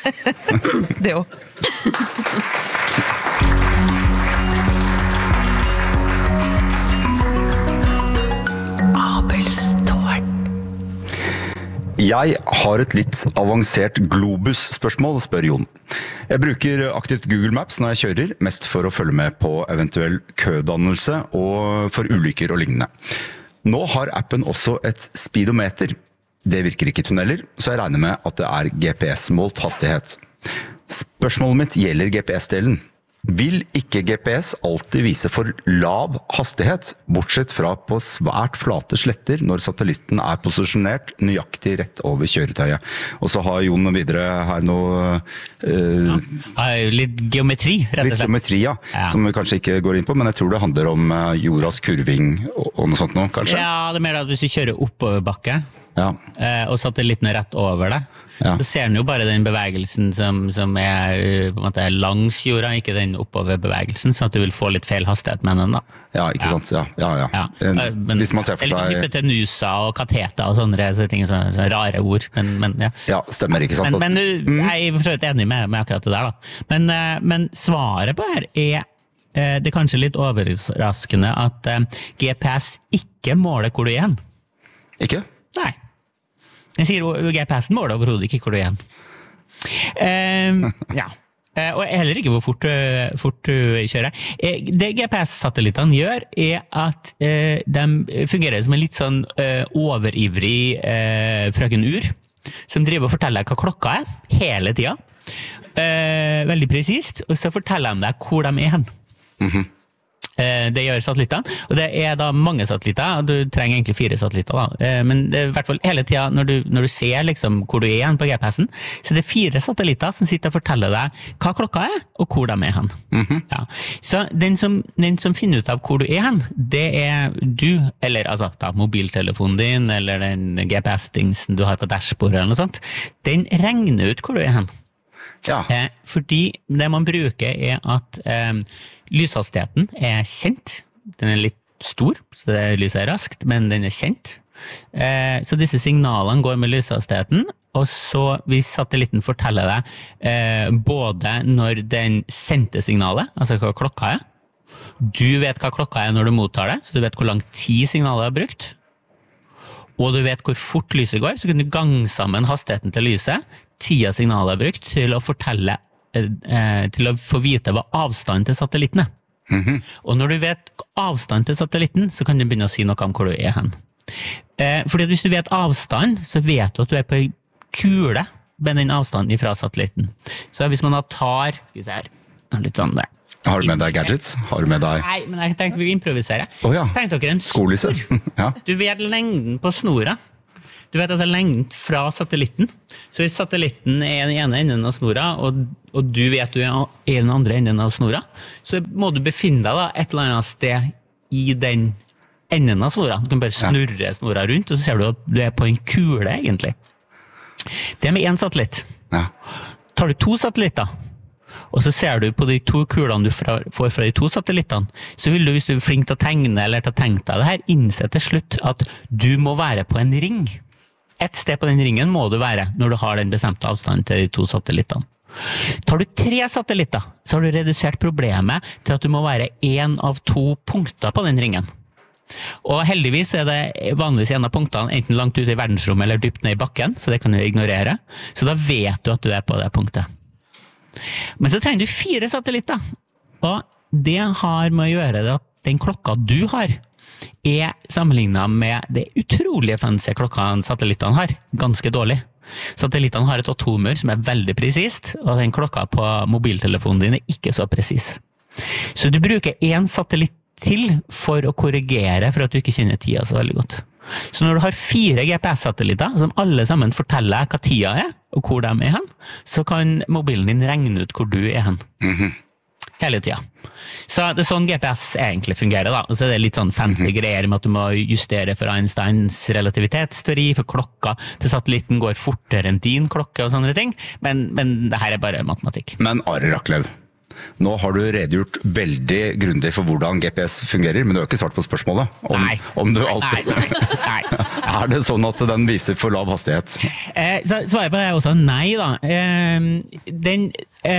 Det også. Jeg har et litt avansert Globus-spørsmål, spør Jon. Jeg bruker aktivt Google Maps når jeg kjører, mest for å følge med på eventuell kødannelse og for ulykker og lignende. Nå har appen også et speedometer. Det virker ikke i tunneler, så jeg regner med at det er G P S-målt hastighet. Spørsmålet mitt gjelder G P S-delen. Vil ikke G P S alltid vise for lav hastighet, bortsett fra på svært flate sletter når satellitten er posisjonert nøyaktig rett over kjøretøyet? Og så har Jon videre her noe... Uh, ja, litt geometri, rett og slett. Litt geometri, ja, ja. Som vi kanskje ikke går inn på, men jeg tror det handler om jordas kurving og, og noe sånt nå, kanskje? Ja, det er mer at hvis du kjører oppoverbakke, ja. og satellitten er rett over det, ja. Så ser den jo bare den bevegelsen som, som er på en måte langs jorda, ikke den oppoverbevegelsen, så at du vil få litt feil hastighet med den da. Ja, ikke sant? Ja, ja, ja. ja. Men, hvis man ser for seg... Eller hypotenusa og kateta og sånne ting, sånne, sånne rare ord. Men, men, ja. ja, stemmer, ikke sant? Men, men mm. jeg er for så vidt enig med, med akkurat det der da. Men, men svaret på her er det er kanskje litt overraskende at G P S ikke måler hvor du er hen. Ikke? Nei. Jeg sier G P S-en måler overhodet ikke hvor du er igjen. Uh, ja. Uh, og heller ikke hvor fort, uh, fort du kjører. Uh, det G P S-satellittene gjør er at uh, de fungerer som en litt sånn uh, overivrig uh, frøken Ur, som driver og forteller hva klokka er, hele tiden. Uh, veldig presist, og så forteller de deg hvor de er hen. Mhm. Det gjør satellittene, og det er da mange satellitter, og du trenger egentlig fire satellitter da, men det er i hvert fall hele tiden når du, når du ser liksom hvor du er hen på G P S-en, så det er fire satellitter som sitter og forteller deg hva klokka er, og hvor de er hen. Mm-hmm. Ja. Så den som, den som finner ut av hvor du er hen, det er du, eller altså da, mobiltelefonen din, eller den G P S-dingsen du har på dashbordet eller noe sånt, den regner ut hvor du er hen. Ja. Eh, fordi det man bruker er at eh, lyshastigheten er kjent. Den er litt stor, så det lyset er raskt, men den er kjent. Eh, så disse signalene går med lyshastigheten, og så hvis satellitten forteller deg eh, både når den sendte signalet, altså hva klokka er, du vet hva klokka er når du mottar det, så du vet hvor lang tid signalet har brukt, og du vet hvor fort lyset går, så kan du gange sammen hastigheten til lyset, tida signalet har brukt, til å fortelle, eh, til å få vite hva avstanden til satellitten er. Mm-hmm. Og når du vet avstand til satellitten, så kan du begynne å si noe om hvor du er hen. Eh, fordi hvis du vet avstand, så vet du at du er på en kule med den avstanden fra satellitten. Så hvis man da tar, skal vi se her, litt sånn der. Har du med deg gadgets? Har du med deg... Nei, men jeg tenkte vi improvisere. Å ja. Tenk dere en snor. Ja. Du vet lengden på snora. Du vet altså lengden fra satellitten. Så hvis satellitten er den ene enden av snora, og, og du vet du er den andre enden av snora, så må du befinne deg da et eller annet sted i den enden av snora. Du kan bare snurre snora rundt, og så ser du at du er på en kule, egentlig. Det er med en satellitt. Ja. Tar du to satellitter, og så ser du på de to kulene du fra, får fra de to satellittene, så vil du, hvis du er flink til å tegne eller til å tenke deg det her, innse til slutt at du må være på en ring. Et sted på den ringen må du være når du har den bestemte avstanden til de to satellittene. Tar du tre satellitter, så har du redusert problemet til at du må være en av to punkter på den ringen. Og heldigvis er det vanligvis en av punktene enten langt ute i verdensrommet eller dypt ned i bakken, så det kan du ignorere. Så da vet du at du er på det punktet. Men så trenger du fire satellitter, og det har med å gjøre det at den klokka du har, er sammenlignet med det utrolige fancy klokka satellittene har, ganske dårlig. Satellittene har et atomer som er veldig presist, og den klokka på mobiltelefonen din er ikke så presis. Så du bruker en satellitt til for å korrigere for at du ikke kjenner tida så veldig godt. Så når du har fire G P S-satellitter som alle sammen forteller hva tida er, og hvor de er hen, så kan mobilen din regne ut hvor du er hen. Mhm. Hele tida. Så det er sånn G P S egentlig fungerer da. Og så er det litt sånn fancy greier med at du må justere for Einsteins relativitetsteori, for klokka til satellitten går fortere enn din klokke og sånne ting. Men, men det her er bare matematikk. Men Are Raklev, nå har du redegjort veldig grundig for hvordan G P S fungerer, men du har ikke svart på spørsmålet. Om, nei. Om du alltid... nei, nei, nei. Er det sånn at den viser for lav hastighet? Eh, så svaret på det er også nei da. Eh, den...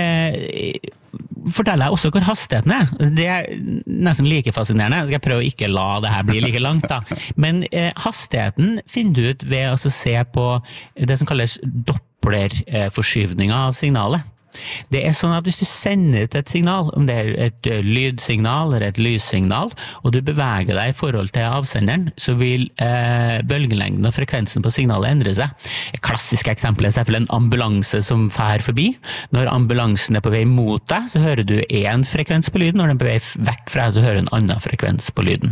Eh, forteller jeg også hvor hastigheten er. Det er nesten like fascinerende. Jeg skal prøve å ikke la det her bli like langt da. Men eh, hastigheten finner du ut ved å se på det som kalles dopplerforskyvninger av signalet. Det er sånn at hvis du sender ut et signal, om det er et lydsignal eller et lyssignal, og du beveger deg i forhold til avsenderen, så vil eh, bølgelengden og frekvensen på signalet endre seg. Et klassisk eksempel er selvfølgelig en ambulanse som fer forbi. Når ambulansen er på vei mot deg, så hører du en frekvens på lyden, når den er på vei vekk fra deg, så hører du en annen frekvens på lyden.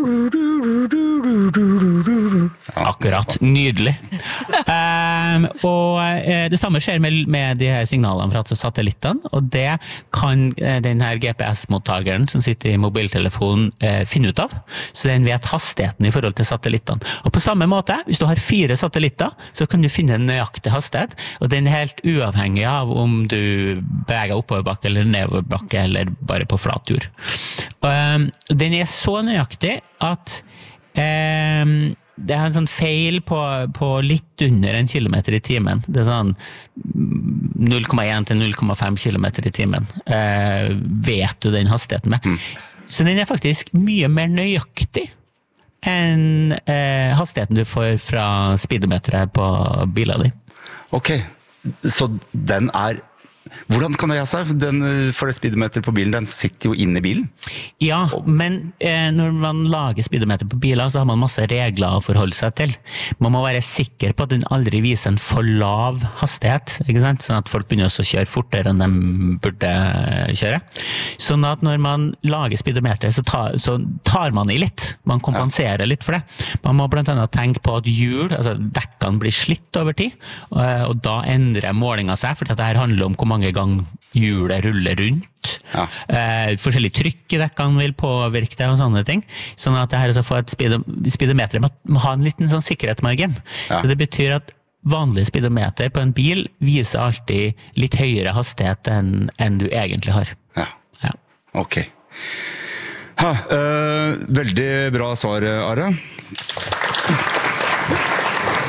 Akkurat, nydelig. Um, og uh, det samme skjer med, med de her signalene fra satellittene, og det kan uh, den her G P S-mottageren som sitter i mobiltelefonen uh, finne ut av, så den vet hastigheten i forhold til satellittene. Og på samme måte, hvis du har fire satellitter, så kan du finne en nøyaktig hastighet, og den er helt uavhengig av om du beveger oppoverbakke eller nedoverbakke, eller bare på flat jord. Um, den er så nøyaktig at um, det er en sånn feil på, på litt under en kilometer i timen. Det er sånn null komma én til null komma fem kilometer i timen. Eh, vet du den hastigheten med? Mm. Så den er faktisk mye mer nøyaktig enn eh, hastigheten du får fra speedometeret på bilen din. Ok, så den er... Hvordan kan det gjøre seg? Den, for det speedometer på bilen, den sitter jo inne i bilen. Ja, men eh, når man lager speedometer på biler, så har man masse regler å forholde seg til. Man må være sikker på at den aldri viser en for lav hastighet, ikke sant? Sånn at folk begynner også å kjøre fortere enn de burde kjøre. Sånn at når man lager speedometer, så tar, så tar man i litt. Man kompenserer litt for det. Man må blant annet tenke på at hjul, altså dekkene blir slitt over tid, og, og da endrer målinga seg, for dette her handler om hvor mange ganger hjulet ruller rundt. Ja. Eh, forskjellig trykk i dekkene vil påvirke det og sånne ting. Sånn at det her å få et speedometer må ha en liten sånn sikkerhetsmargin. Ja. Så det betyr at vanlig speedometer på en bil viser alltid litt høyere hastighet enn, enn du egentlig har. Ja, ja. Ok. Ha, øh, veldig bra svar, Are.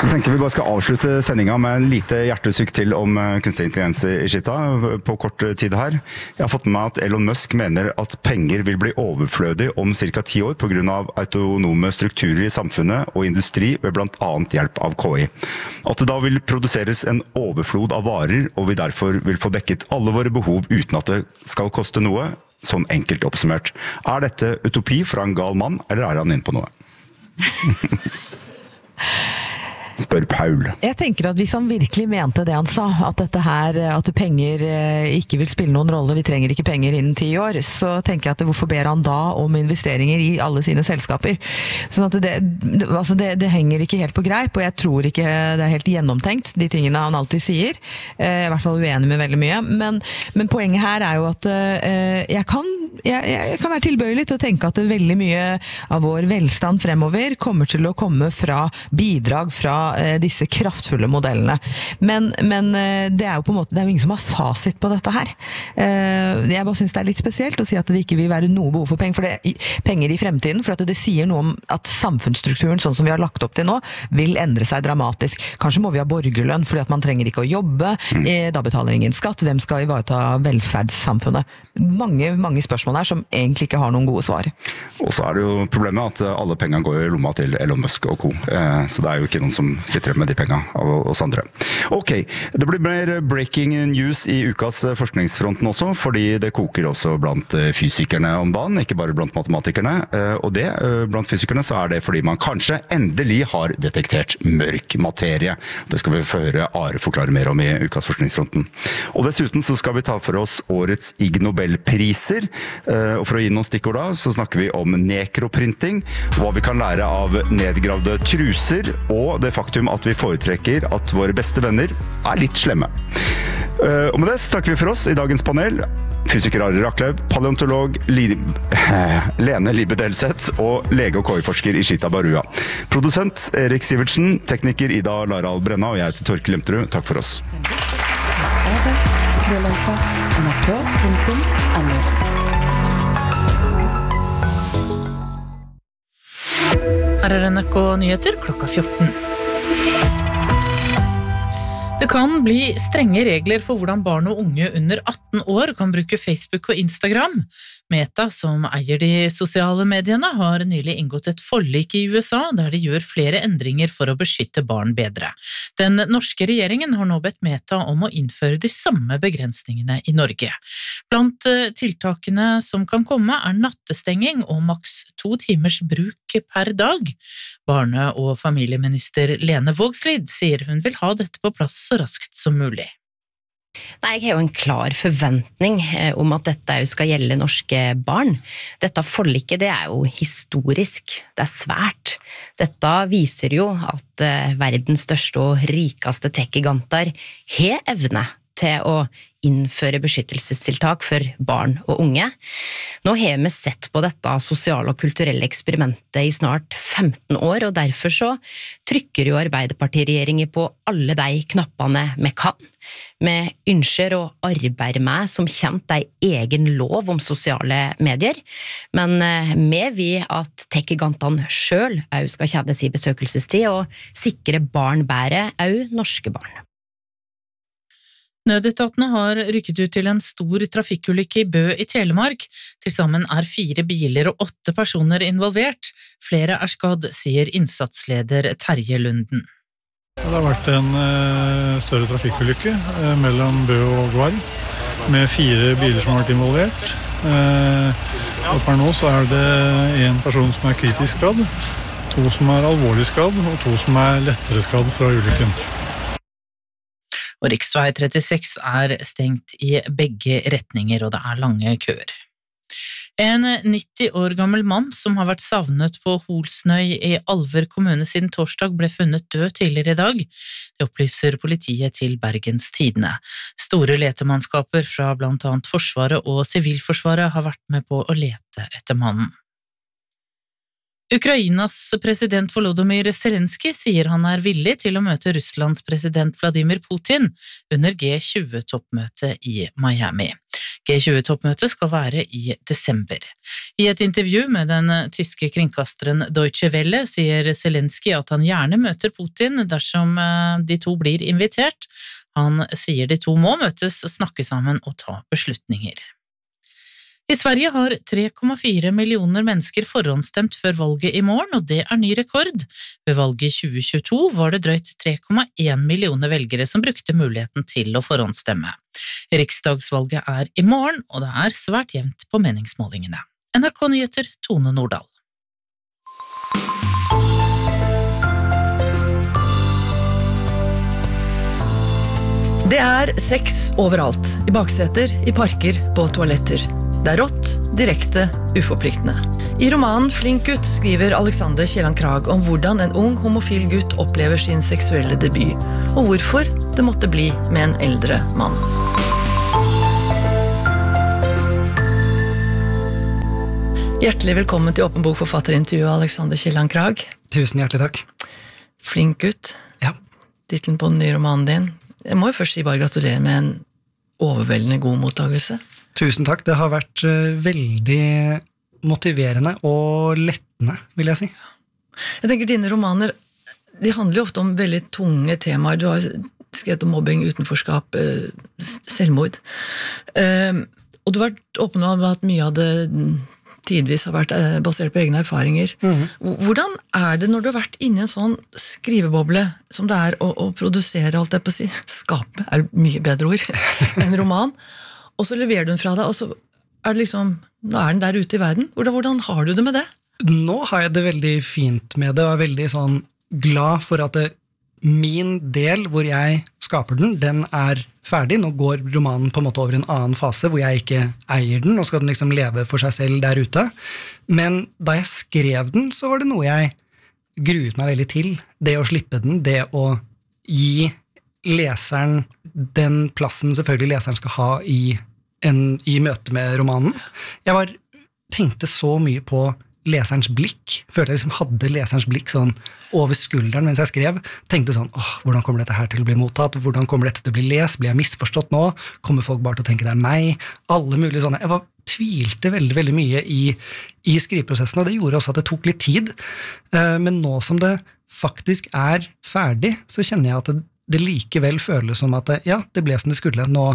Så tenker vi bare skal avslutte sendingen med en lite hjertesyk til om kunstig intelligens i Shita på kort tid her. Jeg har fått med meg at Elon Musk mener at penger vil bli overflødig om cirka ti år på grunn av autonome strukturer i samfunnet og industri ved blant annet hjelp av K I. At det da vil produseres en overflod av varer, og vi derfor vil få dekket alle våre behov uten at det skal koste noe, sånn enkelt oppsummert. Er dette utopi fra en gal mann, eller er han inne på noe? Spør Paul. Jeg tenker at hvis han virkelig mente det han sa, at dette her, at penger ikke vil spille noen rolle, vi trenger ikke penger innen ti år, så tenker jeg at hvorfor ber han da om investeringer i alle sine selskaper? Sånn at det, altså det, det henger ikke helt på greip, og jeg tror ikke det er helt gjennomtenkt, de tingene han alltid sier. Jeg er i hvert fall uenig med veldig mye, men, men poenget her er jo at jeg kan, jeg, jeg kan være tilbøyelig til å tenke at veldig mye av vår velstand fremover kommer til å komme fra bidrag fra disse kraftfulle modellene. Men, men det er jo på en måte, det er jo ingen som har fasit på dette her. Jeg bare synes det er litt spesielt å si at det ikke vil være noe behov for penger, for det, penger i fremtiden, for at det sier noe om at samfunnsstrukturen, sånn som vi har lagt opp til nå, vil endre seg dramatisk. Kanskje må vi ha borgerlønn, fordi at man trenger ikke å jobbe, mm. da betaler ingen skatt, hvem skal ivareta velferdssamfunnet? Mange, mange spørsmål her som egentlig ikke har noen gode svar. Og så er det jo problemet at alle pengene går i lomma til Elon Musk og co. Så det er jo ikke noen som sitter med de pengene av oss andre. Ok, det blir mer breaking news i ukas forskningsfronten også, fordi det koker også blant fysikerne om dagen, ikke bare blant matematikerne. Og det, blant fysikerne, så er det fordi man kanskje endelig har detektert mørk materie. Det skal vi få høre Are forklare mer om i ukas forskningsfronten. Og dessuten så skal vi ta for oss årets Ig Nobelpriser, og for å gi noen stikkord da, så snakker vi om nekroprinting, hva vi kan lære av nedgravde truser, og det faktum at vi foretrekker at våre beste venner er litt slemme. Og med det så takker vi for oss i dagens panel. Fysiker Are Raklev, paleontolog Li- Lene Libe Delseth og lege og K I-forsker Ishita Barua. Produsent Erik Sivertsen, tekniker Ida Lara Brenna, og jeg heter Torkel Lemterud. Takk for oss. Her er N R K Nyheter klokka fjorten. Det kan bli strenge regler for hvordan barn og unge under atten år kan bruke Facebook og Instagram. Meta, som eier de sosiale mediene, har nylig inngått et forlik i U S A der de gjør flere endringer for å beskytte barn bedre. Den norske regjeringen har nå bedt Meta om å innføre de samme begrensningene i Norge. Blant tiltakene som kan komme er nattestenging og maks to timers bruk per dag. Barne- og familieminister Lene Vågslid sier hun vil ha dette på plass så raskt som mulig. Nei, jeg har jo en klar forventning om at dette skal gjelde norske barn. Dette forliket, det er jo historisk, det er svært. Dette viser jo at verdens største og rikeste tech-giganter har evne til å innføre beskyttelsestiltak for barn og unge. Nå har vi sett på dette sosiale og kulturelle eksperimentet i snart femten år, og derfor så trykker jo Arbeiderpartiregjeringen på alle de knappene vi kan. Vi ønsker å arbeide med som kjent en egen lov om sosiale medier, men vi vil at tech-gigantene selv også skal kjenne sin besøkelsestid og sikre barn bedre, også norske barn. Nødetatene har rykket ut til en stor trafikkulykke i Bø i Telemark. Til sammen er fire biler og åtte personer involvert. Flere er skadd, sier innsatsleder Terje Lunden. Det har vært en uh, større trafikkulykke uh, mellom Bø og Gvarv, med fire biler som har vært involvert. Uh, og for nå så er det en person som er kritisk skadd, to som er alvorlig skadd, og to som er lettere skadd fra ulykken. Og riksvei trettiseks er stengt i begge retninger, og det er lange køer. En nitti år gammel mann som har vært savnet på Holsnøy i Alver kommune siden torsdag ble funnet død tidligere i dag. Det opplyser politiet til Bergens Tidende. Store letemannskaper fra blant annet Forsvaret og Sivilforsvaret har vært med på å lete etter mannen. Ukrainas president Volodymyr Zelensky sier han er villig til å møte Russlands president Vladimir Putin under G tjue-toppmøtet i Miami. G tjue-toppmøtet skal være i desember. I et intervju med den tyske kringkasteren Deutsche Welle sier Zelensky at han gjerne møter Putin dersom de to blir invitert. Han sier de to må møtes, snakke sammen og ta beslutninger. I Sverige har tre komma fire millioner mennesker forhåndsstemt før valget i morgen, og det er ny rekord. Ved valget i tjue tjueto var det drøyt tre komma en millioner velgere som brukte muligheten til å forhåndsstemme. Riksdagsvalget er i morgen, og det er svært jevnt på meningsmålingene. N R K Nyheter, Tone Nordahl. Det er sex overalt, i bakseter, i parker, på toaletter. Det er rått, direkte, uforpliktende. I romanen Flink gutt skriver Alexander Kielland Krag om hvordan en ung homofil gutt opplever sin seksuelle debut, og hvorfor det måtte bli med en eldre mann. Hjertelig velkommen til Åpen bok forfatterintervjuet, Alexander Kielland Krag. Tusen hjertelig takk. Flink gutt. Ja. Titlen på den nye romanen din. Jeg må jo først si bare gratulerer med en overveldende god mottagelse. Tusen takk, det har vært uh, veldig motiverende og lettende, vil jeg si. Jeg tenker dine romaner, de handler jo ofte om veldig tunge temaer. Du har skrevet om mobbing, utenforskap, uh, selvmord. Uh, og du har vært åpen om at mye av det tidvis har vært uh, basert på egne erfaringer. Mm-hmm. Hvordan er det når du har vært inne i en sånn skriveboble som det er å, å produsere, alt det på å si, skape, er mye bedre ord enn roman, og så leverer du den fra deg, og så er det liksom, nå er den der ute i verden. Hvordan, hvordan har du det med det? Nå har jeg det veldig fint med det, og er veldig sånn glad for at det, min del, hvor jeg skaper den, den er ferdig. Nå går romanen på en måte over i en annen fase, hvor jeg ikke eier den, og skal den liksom leve for seg selv der ute. Men da jeg skrev den, så var det noe jeg gruet meg veldig til. Det å slippe den, det å gi leseren den plassen selvfølgelig leseren skal ha i, en, i møte med romanen. Jeg var, tenkte så mye på leserens blikk, følte jeg liksom hadde leserens blikk sånn over skulderen mens jeg skrev, tenkte sånn, åh, hvordan kommer dette her til å bli mottatt, hvordan kommer dette til å bli lest, blir jeg misforstått nå, kommer folk bare til å tenke det er meg, alle mulige sånne, jeg var, tvilte veldig, veldig mye i, i skriveprosessen, og det gjorde også at det tok litt tid, men nå som det faktisk er ferdig, så kjenner jeg at det det likevel føles som at det, ja, det ble som det skulle. Nå,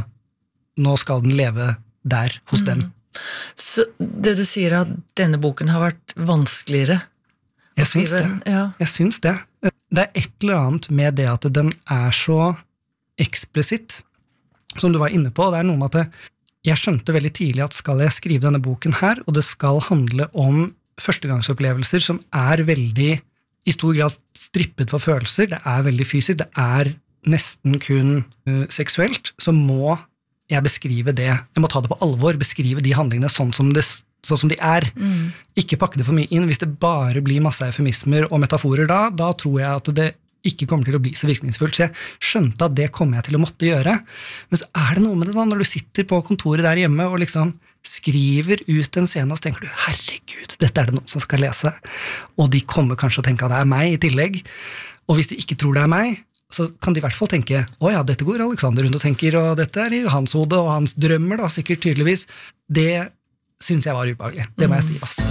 nå skal den leve der hos dem. Mm. Så det du sier at denne boken har vært vanskeligere? Jeg syns det. Ja. Jeg syns det. Det er et eller annet med det at den er så eksplisitt, som du var inne på, og det er noe med at det, jeg skjønte veldig tidlig at skal jeg skrive denne boken her, og det skal handle om førstegangsopplevelser som er veldig i stor grad strippet for følelser, det er veldig fysisk, det er nesten kun uh, seksuelt, så må jeg beskrive det, jeg må ta det på alvor, beskrive de handlingene sånn som, det, sånn som de er. Mm. Ikke pakke det for mye inn, hvis det bare blir masse eufemismer og metaforer da, da tror jeg at det ikke kommer til å bli så virkningsfullt, så jeg skjønte at det kommer jeg til å måtte gjøre. Men så er det noe med det da, når du sitter på kontoret der hjemme og liksom skriver ut en scene, og så tenker du, herregud, dette er det noen som skal lese, og de kommer kanskje å tenke at det er meg i tillegg, og hvis de ikke tror det er meg, så kan de i hvert fall tenke, å ja, dette går Alexander rundt og tenker, og dette er i hans hode, og hans drømmer da, sikkert tydeligvis. Det synes jeg var ubehagelig, det må jeg si, altså.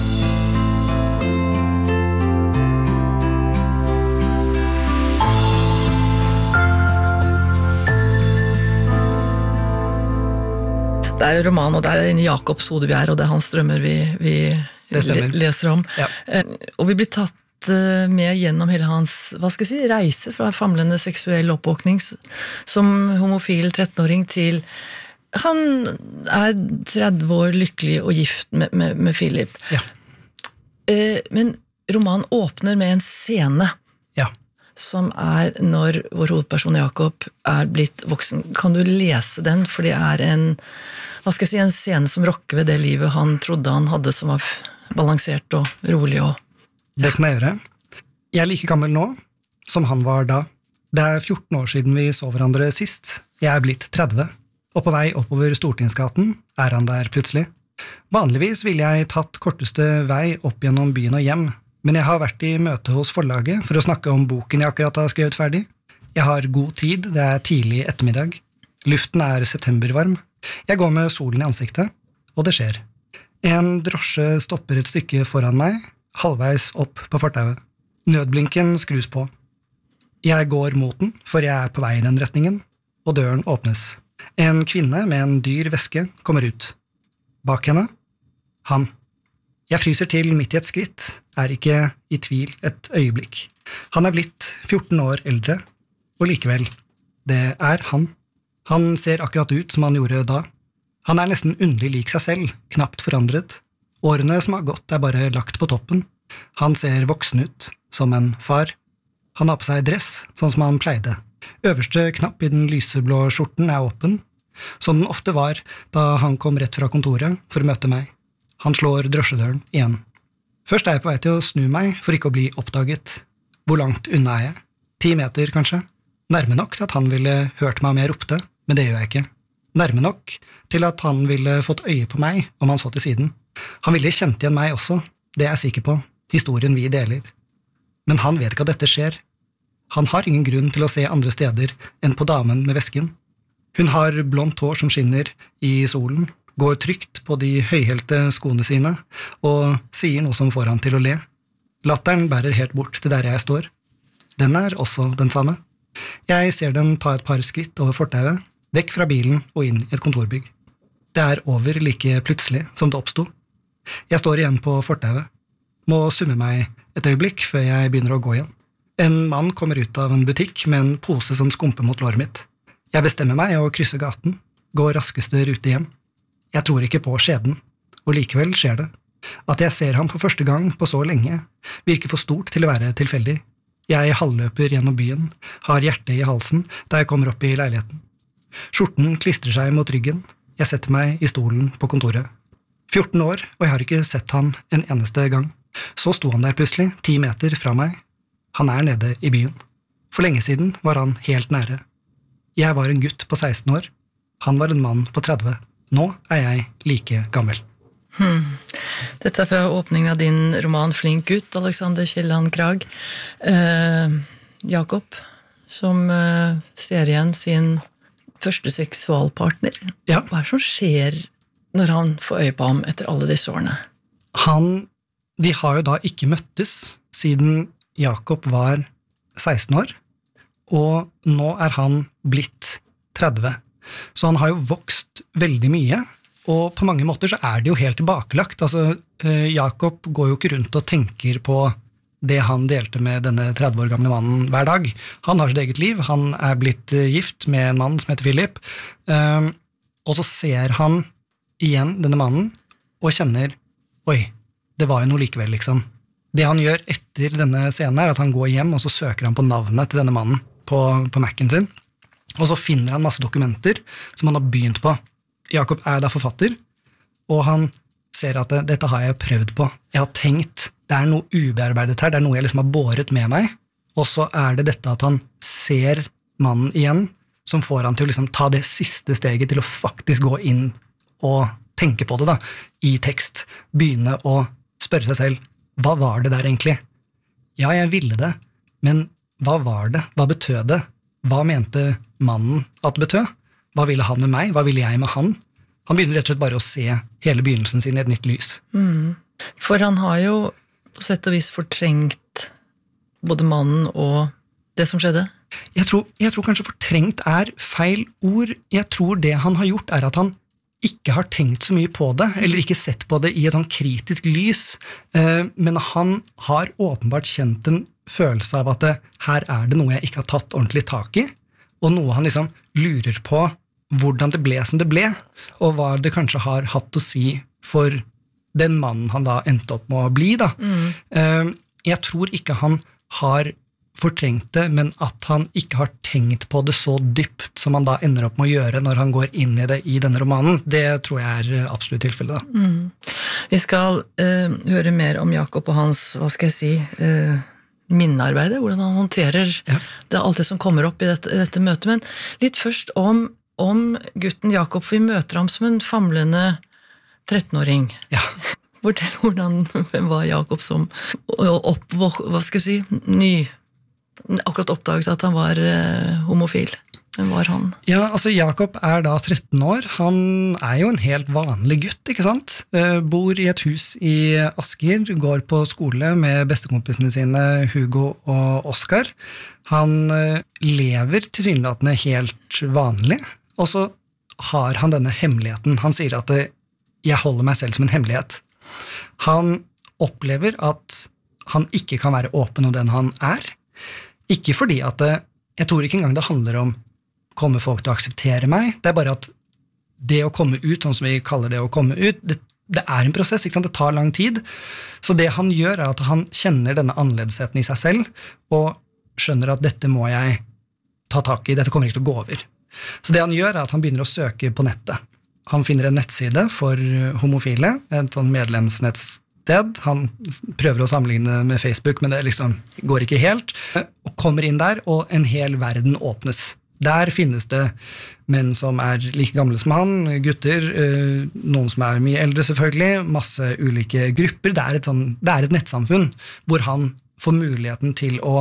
Det er en roman, og det er inni Jakobs hode vi er, og det er hans drømmer vi, vi leser om. Ja. Og vi blir tatt med gjennom hele hans, hva skal jeg si, reise fra famlende seksuell oppvåkning som homofil trettenåring til han er tretti år lykkelig og gift med, med, med Philip. Ja. Men romanen åpner med en scene. Ja. Som er når vår hovedperson Jakob er blitt voksen. Kan du lese den, for det er en, hva skal jeg si, en scene som rokker ved det livet han trodde han hadde, som var balansert og rolig. Og, ja. Det kan jeg gjøre. Jeg er like gammel nå, som han var da. Det er fjorten år siden vi så hverandre sist. Jeg er blitt tretti, og på vei oppover Stortingsgaten er han der plutselig. Vanligvis ville jeg tatt korteste vei opp gjennom byen og hjem, men jeg har vært i møte hos forlaget for å snakke om boken jeg akkurat har skrevet ferdig. Jeg har god tid, det er tidlig ettermiddag. Luften er septembervarm. Jeg går med solen i ansiktet, og det skjer. En drosje stopper et stykke foran meg, halvveis opp på fortauet. Nødblinken skrus på. Jeg går mot den, for jeg er på vei i den retningen, og døren åpnes. En kvinne med en dyr veske kommer ut. Bak henne, han. Jeg fryser til midt i et skritt, er ikke i tvil et øyeblikk. Han er blitt fjorten år eldre, og likevel, det er han. Han ser akkurat ut som han gjorde da. Han er nesten underlig lik seg selv, knapt forandret. Årene som har gått er bare lagt på toppen. Han ser voksen ut, som en far. Han har på seg dress, sånn som han pleide. Øverste knapp i den lyseblå skjorten er åpen, som den ofte var da han kom rett fra kontoret for å møte meg. Han slår drosjedøren igjen. Først er jeg på vei til å snu meg for ikke å bli oppdaget. Hvor langt unna er jeg? Ti meter, kanskje? Nærme nok til at han ville hørt meg om jeg ropte, men det gjør jeg ikke. Nærme nok til at han ville fått øye på meg om han så til siden. Han ville kjent igjen meg også, det er jeg sikker på, historien vi deler. Men han vet ikke at dette skjer. Han har ingen grunn til å se andre steder enn på damen med vesken. Hun har blondt hår som skinner i solen, går trygt på de høyhælte skoene sine, og sier noe som får han til å le. Latteren bærer helt bort til der jeg står. Den er også den samme. Jeg ser dem ta et par skritt over fortauet, vekk fra bilen og inn i et kontorbygg. Det er over like plutselig som det oppstod. Jeg står igjen på fortauet, må summe meg et øyeblikk før jeg begynner å gå igjen. En mann kommer ut av en butikk med en pose som skumper mot låret mitt. Jeg bestemmer meg å krysse gaten, gå raskeste rute hjem. Jeg tror ikke på skjebnen, og likevel skjer det. At jeg ser ham for første gang på så lenge, virker for stort til å være tilfeldig. Jeg halvløper gjennom byen, har hjertet i halsen da jeg kommer opp i leiligheten. Skjorten klistrer seg mot ryggen, jeg setter meg i stolen på kontoret. fjorten år, og jeg har ikke sett han en eneste gang. Så sto han der plutselig, ti meter fra meg. Han er nede i byen. For lenge siden var han helt nære. Jeg var en gutt på seksten år. Han var en mann på tretti. Nå er jeg like gammel. Hmm. Dette er fra åpningen av din roman Flink gutt, Alexander Kielland Krag. Eh, Jakob, som eh, ser igjen sin første seksualpartner. Ja. Hva er det som skjer når han får øye på ham etter alle disse årene? Han, de har jo da ikke møttes siden Jakob var seksten år, og nå er han blitt tretti. Så han har jo vokst veldig mye, og på mange måter så er det jo helt tilbakelagt. Altså, eh, Jakob går jo ikke rundt og tenker på det han delte med denne tretti år gamle mannen hver dag. Han har sitt eget liv, han er blitt gift med en mann som heter Philip, eh, og så ser han igjen denne mannen, og kjenner, oi, det var jo noe likevel, liksom. Det han gjør etter denne scenen er at han går hjem, og så søker han på navnet til denne mannen på, på Mac'en sin, og så finner han masse dokumenter som han har begynt på. Jakob er da forfatter, og han ser at det, dette har jeg prøvd på. Jeg har tenkt, det er noe ubearbeidet her, det er noe jeg liksom har båret med meg, og så er det dette at han ser mannen igjen, som får han til å liksom ta det siste steget til å faktisk gå inn og tenke på det da, i tekst, begynne å spørre seg selv, hva var det der egentlig? Ja, jeg ville det, men hva var det? Hva betød det? Hva mente mannen at det betød? Hva ville han med meg? Hva ville jeg med han? Han begynner rett og slett bare å se hele begynnelsen sin i et nytt lys. Mm. For han har jo på sett og vis fortrengt både mannen og det som skjedde. Jeg tror, jeg tror kanskje fortrengt er feil ord. Jeg tror det han har gjort er at han ikke har tenkt så mye på det, eller ikke sett på det i et sånn kritisk lys, men han har åpenbart kjent en følelse av at det, her er det noe jeg ikke har tatt ordentlig tak i, og noe han liksom lurer på hvordan det ble som det ble, og hva det kanskje har hatt å si for den mannen han da endte opp med å bli. Da. Mm. Jeg tror ikke han har fortrengt det, men at han ikke har tenkt på det så dypt som han da ender opp med å gjøre når han går inn i det i denne romanen. Det tror jeg er absolutt tilfellet. Da. Mm. Vi skal uh, høre mer om Jakob og hans, hva skal jeg si, uh, minnearbeidet, hvordan han håndterer ja. det, alt det som kommer opp i dette, i dette møtet. Men litt først om, om gutten Jakob, for vi møter ham som en famlende trettenåring. Ja. Fortell hvordan hvem var Jakob som opp, hva skal jeg si, ny, akkurat oppdaget at han var uh, homofil. Hvem var han? Ja, altså Jakob er da tretten år. Han er jo en helt vanlig gutt, ikke sant? Uh, bor i et hus i Asker, går på skole med bestekompisene sine Hugo og Oskar. Han uh, lever tilsynelatende helt vanlig, og så har han denne hemmeligheten. Han sier at uh, jeg holder meg selv som en hemmelighet. Han opplever at han ikke kan være åpen om den han er. Ikke fordi at uh, jeg tror ikke engang det handler om kommer folk til å akseptere meg. Det er bare at det å komme ut, sånn som vi kaller det å komme ut, det, det er en prosess, ikke sant? Det tar lang tid. Så det han gjør er at han kjenner denne annerledesheten i seg selv, og skjønner at dette må jeg ta tak i, dette kommer ikke til å gå over. Så det han gjør er at han begynner å søke på nettet. Han finner en nettside for homofile, et sånn medlemsnettsted. Han prøver å sammenligne med Facebook, men det liksom går ikke helt. Og kommer inn der, og en hel verden åpnes. Der finnes det menn som er like gamle som han, gutter, noen som er mye eldre selvfølgelig, masse ulike grupper. Det er et, sånn, det er et nettsamfunn hvor han får muligheten til å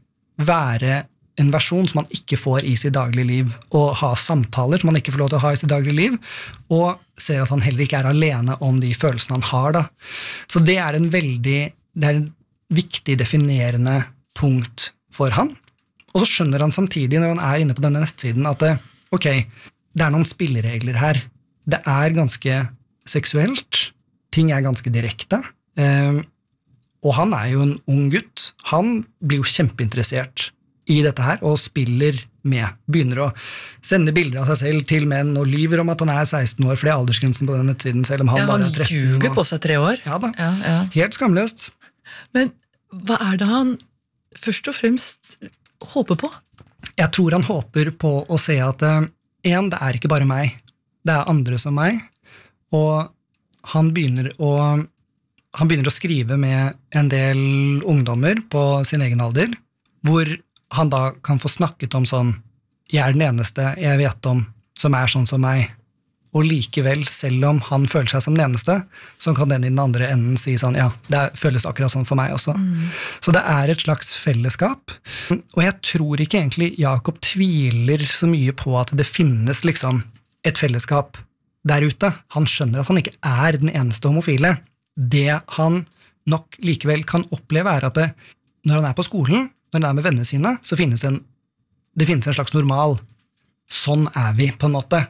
være en versjon som han ikke får i sitt daglige liv, og ha samtaler som han ikke får lov til å ha i sitt daglige liv, og ser at han heller ikke er alene om de følelsene han har. Da. Så det er en veldig, det er en viktig definerende punkt for han. Og så skjønner han samtidig, når han er inne på denne nettsiden, at det, ok, det er noen spilleregler her. Det er ganske seksuelt, ting er ganske direkte, eh, og han er jo en ung gutt. Han blir jo kjempeinteressert i dette her, og spiller med. Begynner å sende bilder av seg selv til menn, og lyver om at han er seksten år, for det er aldersgrensen på den nettsiden, selv om han ja, bare er tretten. Han ljuger på seg tre år. Ja da, ja, ja. Helt skamløst. Men hva er det han først og fremst håper på? Jeg tror han håper på å se at uh, en, det er ikke bare meg, det er andre som meg, og han begynner å, han begynner å skrive med en del ungdommer på sin egen alder, hvor han da kan få snakket om sånn, jeg er den eneste jeg vet om som er sånn som meg, og likevel, selv om han føler seg som den eneste, så kan den i den andre enden si sånn, ja, det føles akkurat sånn for meg også. Mm. Så det er et slags fellesskap, og jeg tror ikke egentlig Jakob tviler så mye på at det finnes liksom et fellesskap der ute. Han skjønner at han ikke er den eneste homofile. Det han nok likevel kan oppleve er at det, når han er på skolen, når han er med vennene sine, så finnes det en, det finnes en slags normal. Sånn er vi på en måte.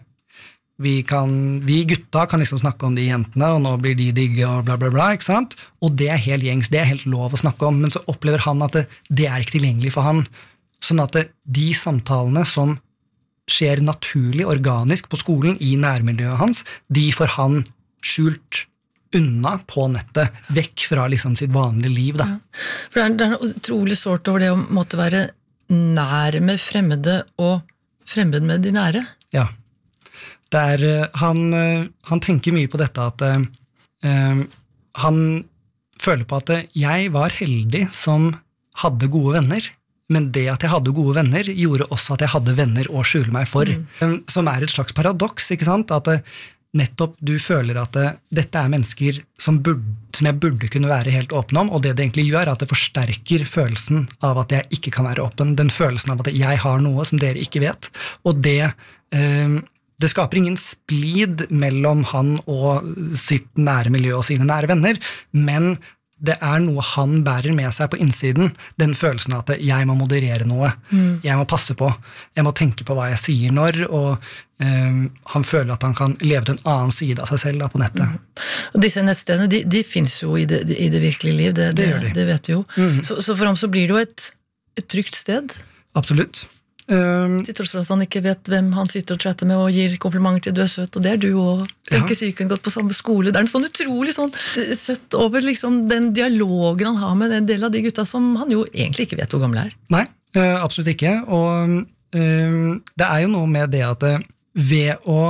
Vi, kan, vi gutta kan liksom snakke om de jentene, og nå blir de digge og bla bla bla, ikke sant? Og det er helt gjengs, det er helt lov å snakke om, men så opplever han at det, det er ikke tilgjengelig for han. Sånn at det, de samtalene som skjer naturlig, organisk på skolen, i nærmiljøet hans, de får han skjult unna på nettet, vekk fra liksom sitt vanlige liv. Da. Ja. For det er, det er noe utrolig sårt over det å måtte være nær med fremmede og fremmed med de nære. Ja. Der, han, han tenker mye på dette at uh, han føler på at jeg var heldig som hadde gode venner, men det at jeg hadde gode venner gjorde også at jeg hadde venner å skjule meg for, mm. som er et slags paradoks, ikke sant? At uh, nettopp du føler at uh, dette er mennesker som, burde, som jeg burde kunne være helt åpen om, og det det egentlig gjør er at det forsterker følelsen av at jeg ikke kan være åpen, den følelsen av at jeg har noe som dere ikke vet, og det uh, Det skaper ingen splid mellom han og sitt nære miljø og sine nære venner, men det er noe han bærer med seg på innsiden, den følelsen av at jeg må moderere noe, mm. jeg må passe på, jeg må tenke på hva jeg sier når, og um, han føler at han kan leve til en annen side av seg selv da, på nettet. Mm. Og disse nettstedene, de, de finnes jo i det, i det virkelige liv, det, det, det, de. det vet vi jo. Mm. Så, så for ham så blir det jo et, et trygt sted. Absolutt. Um, til tross for at han ikke vet hvem han sitter og chatter med og gir komplimenter til, du er søt, og det er du, og tenker ja. Syken gått på samme skole. Det er en sånn utrolig sånn søtt over liksom, den dialogen han har med en del av de gutta som han jo egentlig ikke vet hvor gamle er. Nei, uh, absolutt ikke, og uh, det er jo noe med det at uh, ved å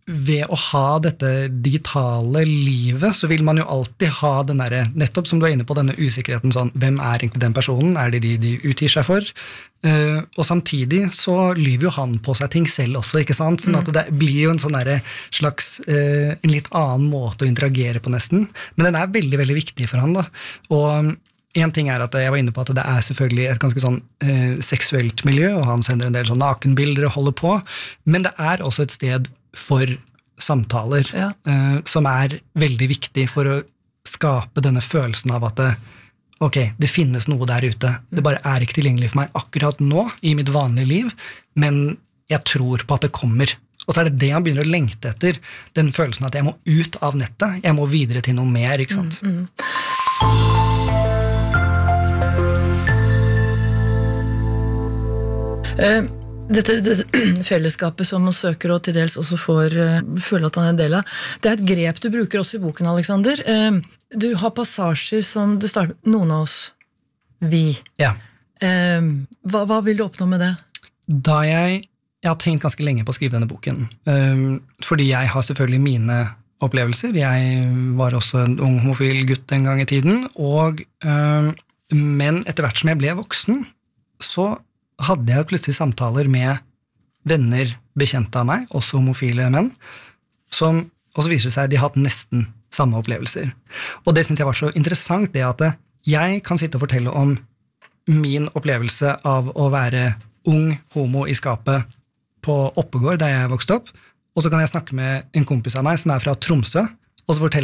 ved å ha dette digitale livet, så vil man jo alltid ha den der, nettopp som du er inne på, denne usikkerheten sånn, hvem er egentlig den personen? Er det de de utgir seg for? Uh, og samtidig så lyver jo han på seg ting selv også, ikke sant? Sånn at det blir jo en sånn der slags, uh, en litt annen måte å interagere på nesten. Men den er veldig, veldig viktig for han da. Og en ting er at jeg var inne på at det er selvfølgelig et ganske sånn uh, seksuelt miljø, og han sender en del sånn nakenbilder og holder på, men det er også et sted for samtaler, ja. uh, som er veldig viktig for å skape denne følelsen av at det, ok, det finnes noe der ute. Det bare er ikke tilgjengelig for meg akkurat nå i mitt vanlige liv, men jeg tror på at det kommer. Og så er det det han begynner å lengte etter, den følelsen at jeg må ut av nettet, jeg må videre til noe mer, ikke sant? Mm, mm. Uh, Dette, dette fellesskapet som man søker og til dels også får uh, føle at han er en del av, det er et grep du bruker også i boken, Alexander. Uh, du har passasjer som du starter med, noen av oss, vi. Ja. Uh, hva, hva vil du oppnå med det? Da jeg, jeg har tenkt ganske lenge på å skrive denne boken, uh, fordi jeg har selvfølgelig mine opplevelser. Jeg var også en ung homofil gutt en gang i tiden, og, uh, men etter hvert som jeg ble voksen, så hadde jeg plutselig samtaler med venner, bekjente av meg, også homofile menn, som også viser seg de har hatt nesten samme opplevelser. Og det synes jeg var så interessant, det at jeg kan sitte og fortelle om min opplevelse av å være ung homo i skapet på Oppegård, der jeg vokste opp, og så kan jeg snakke med en kompis av meg som er fra Tromsø, og så fortelle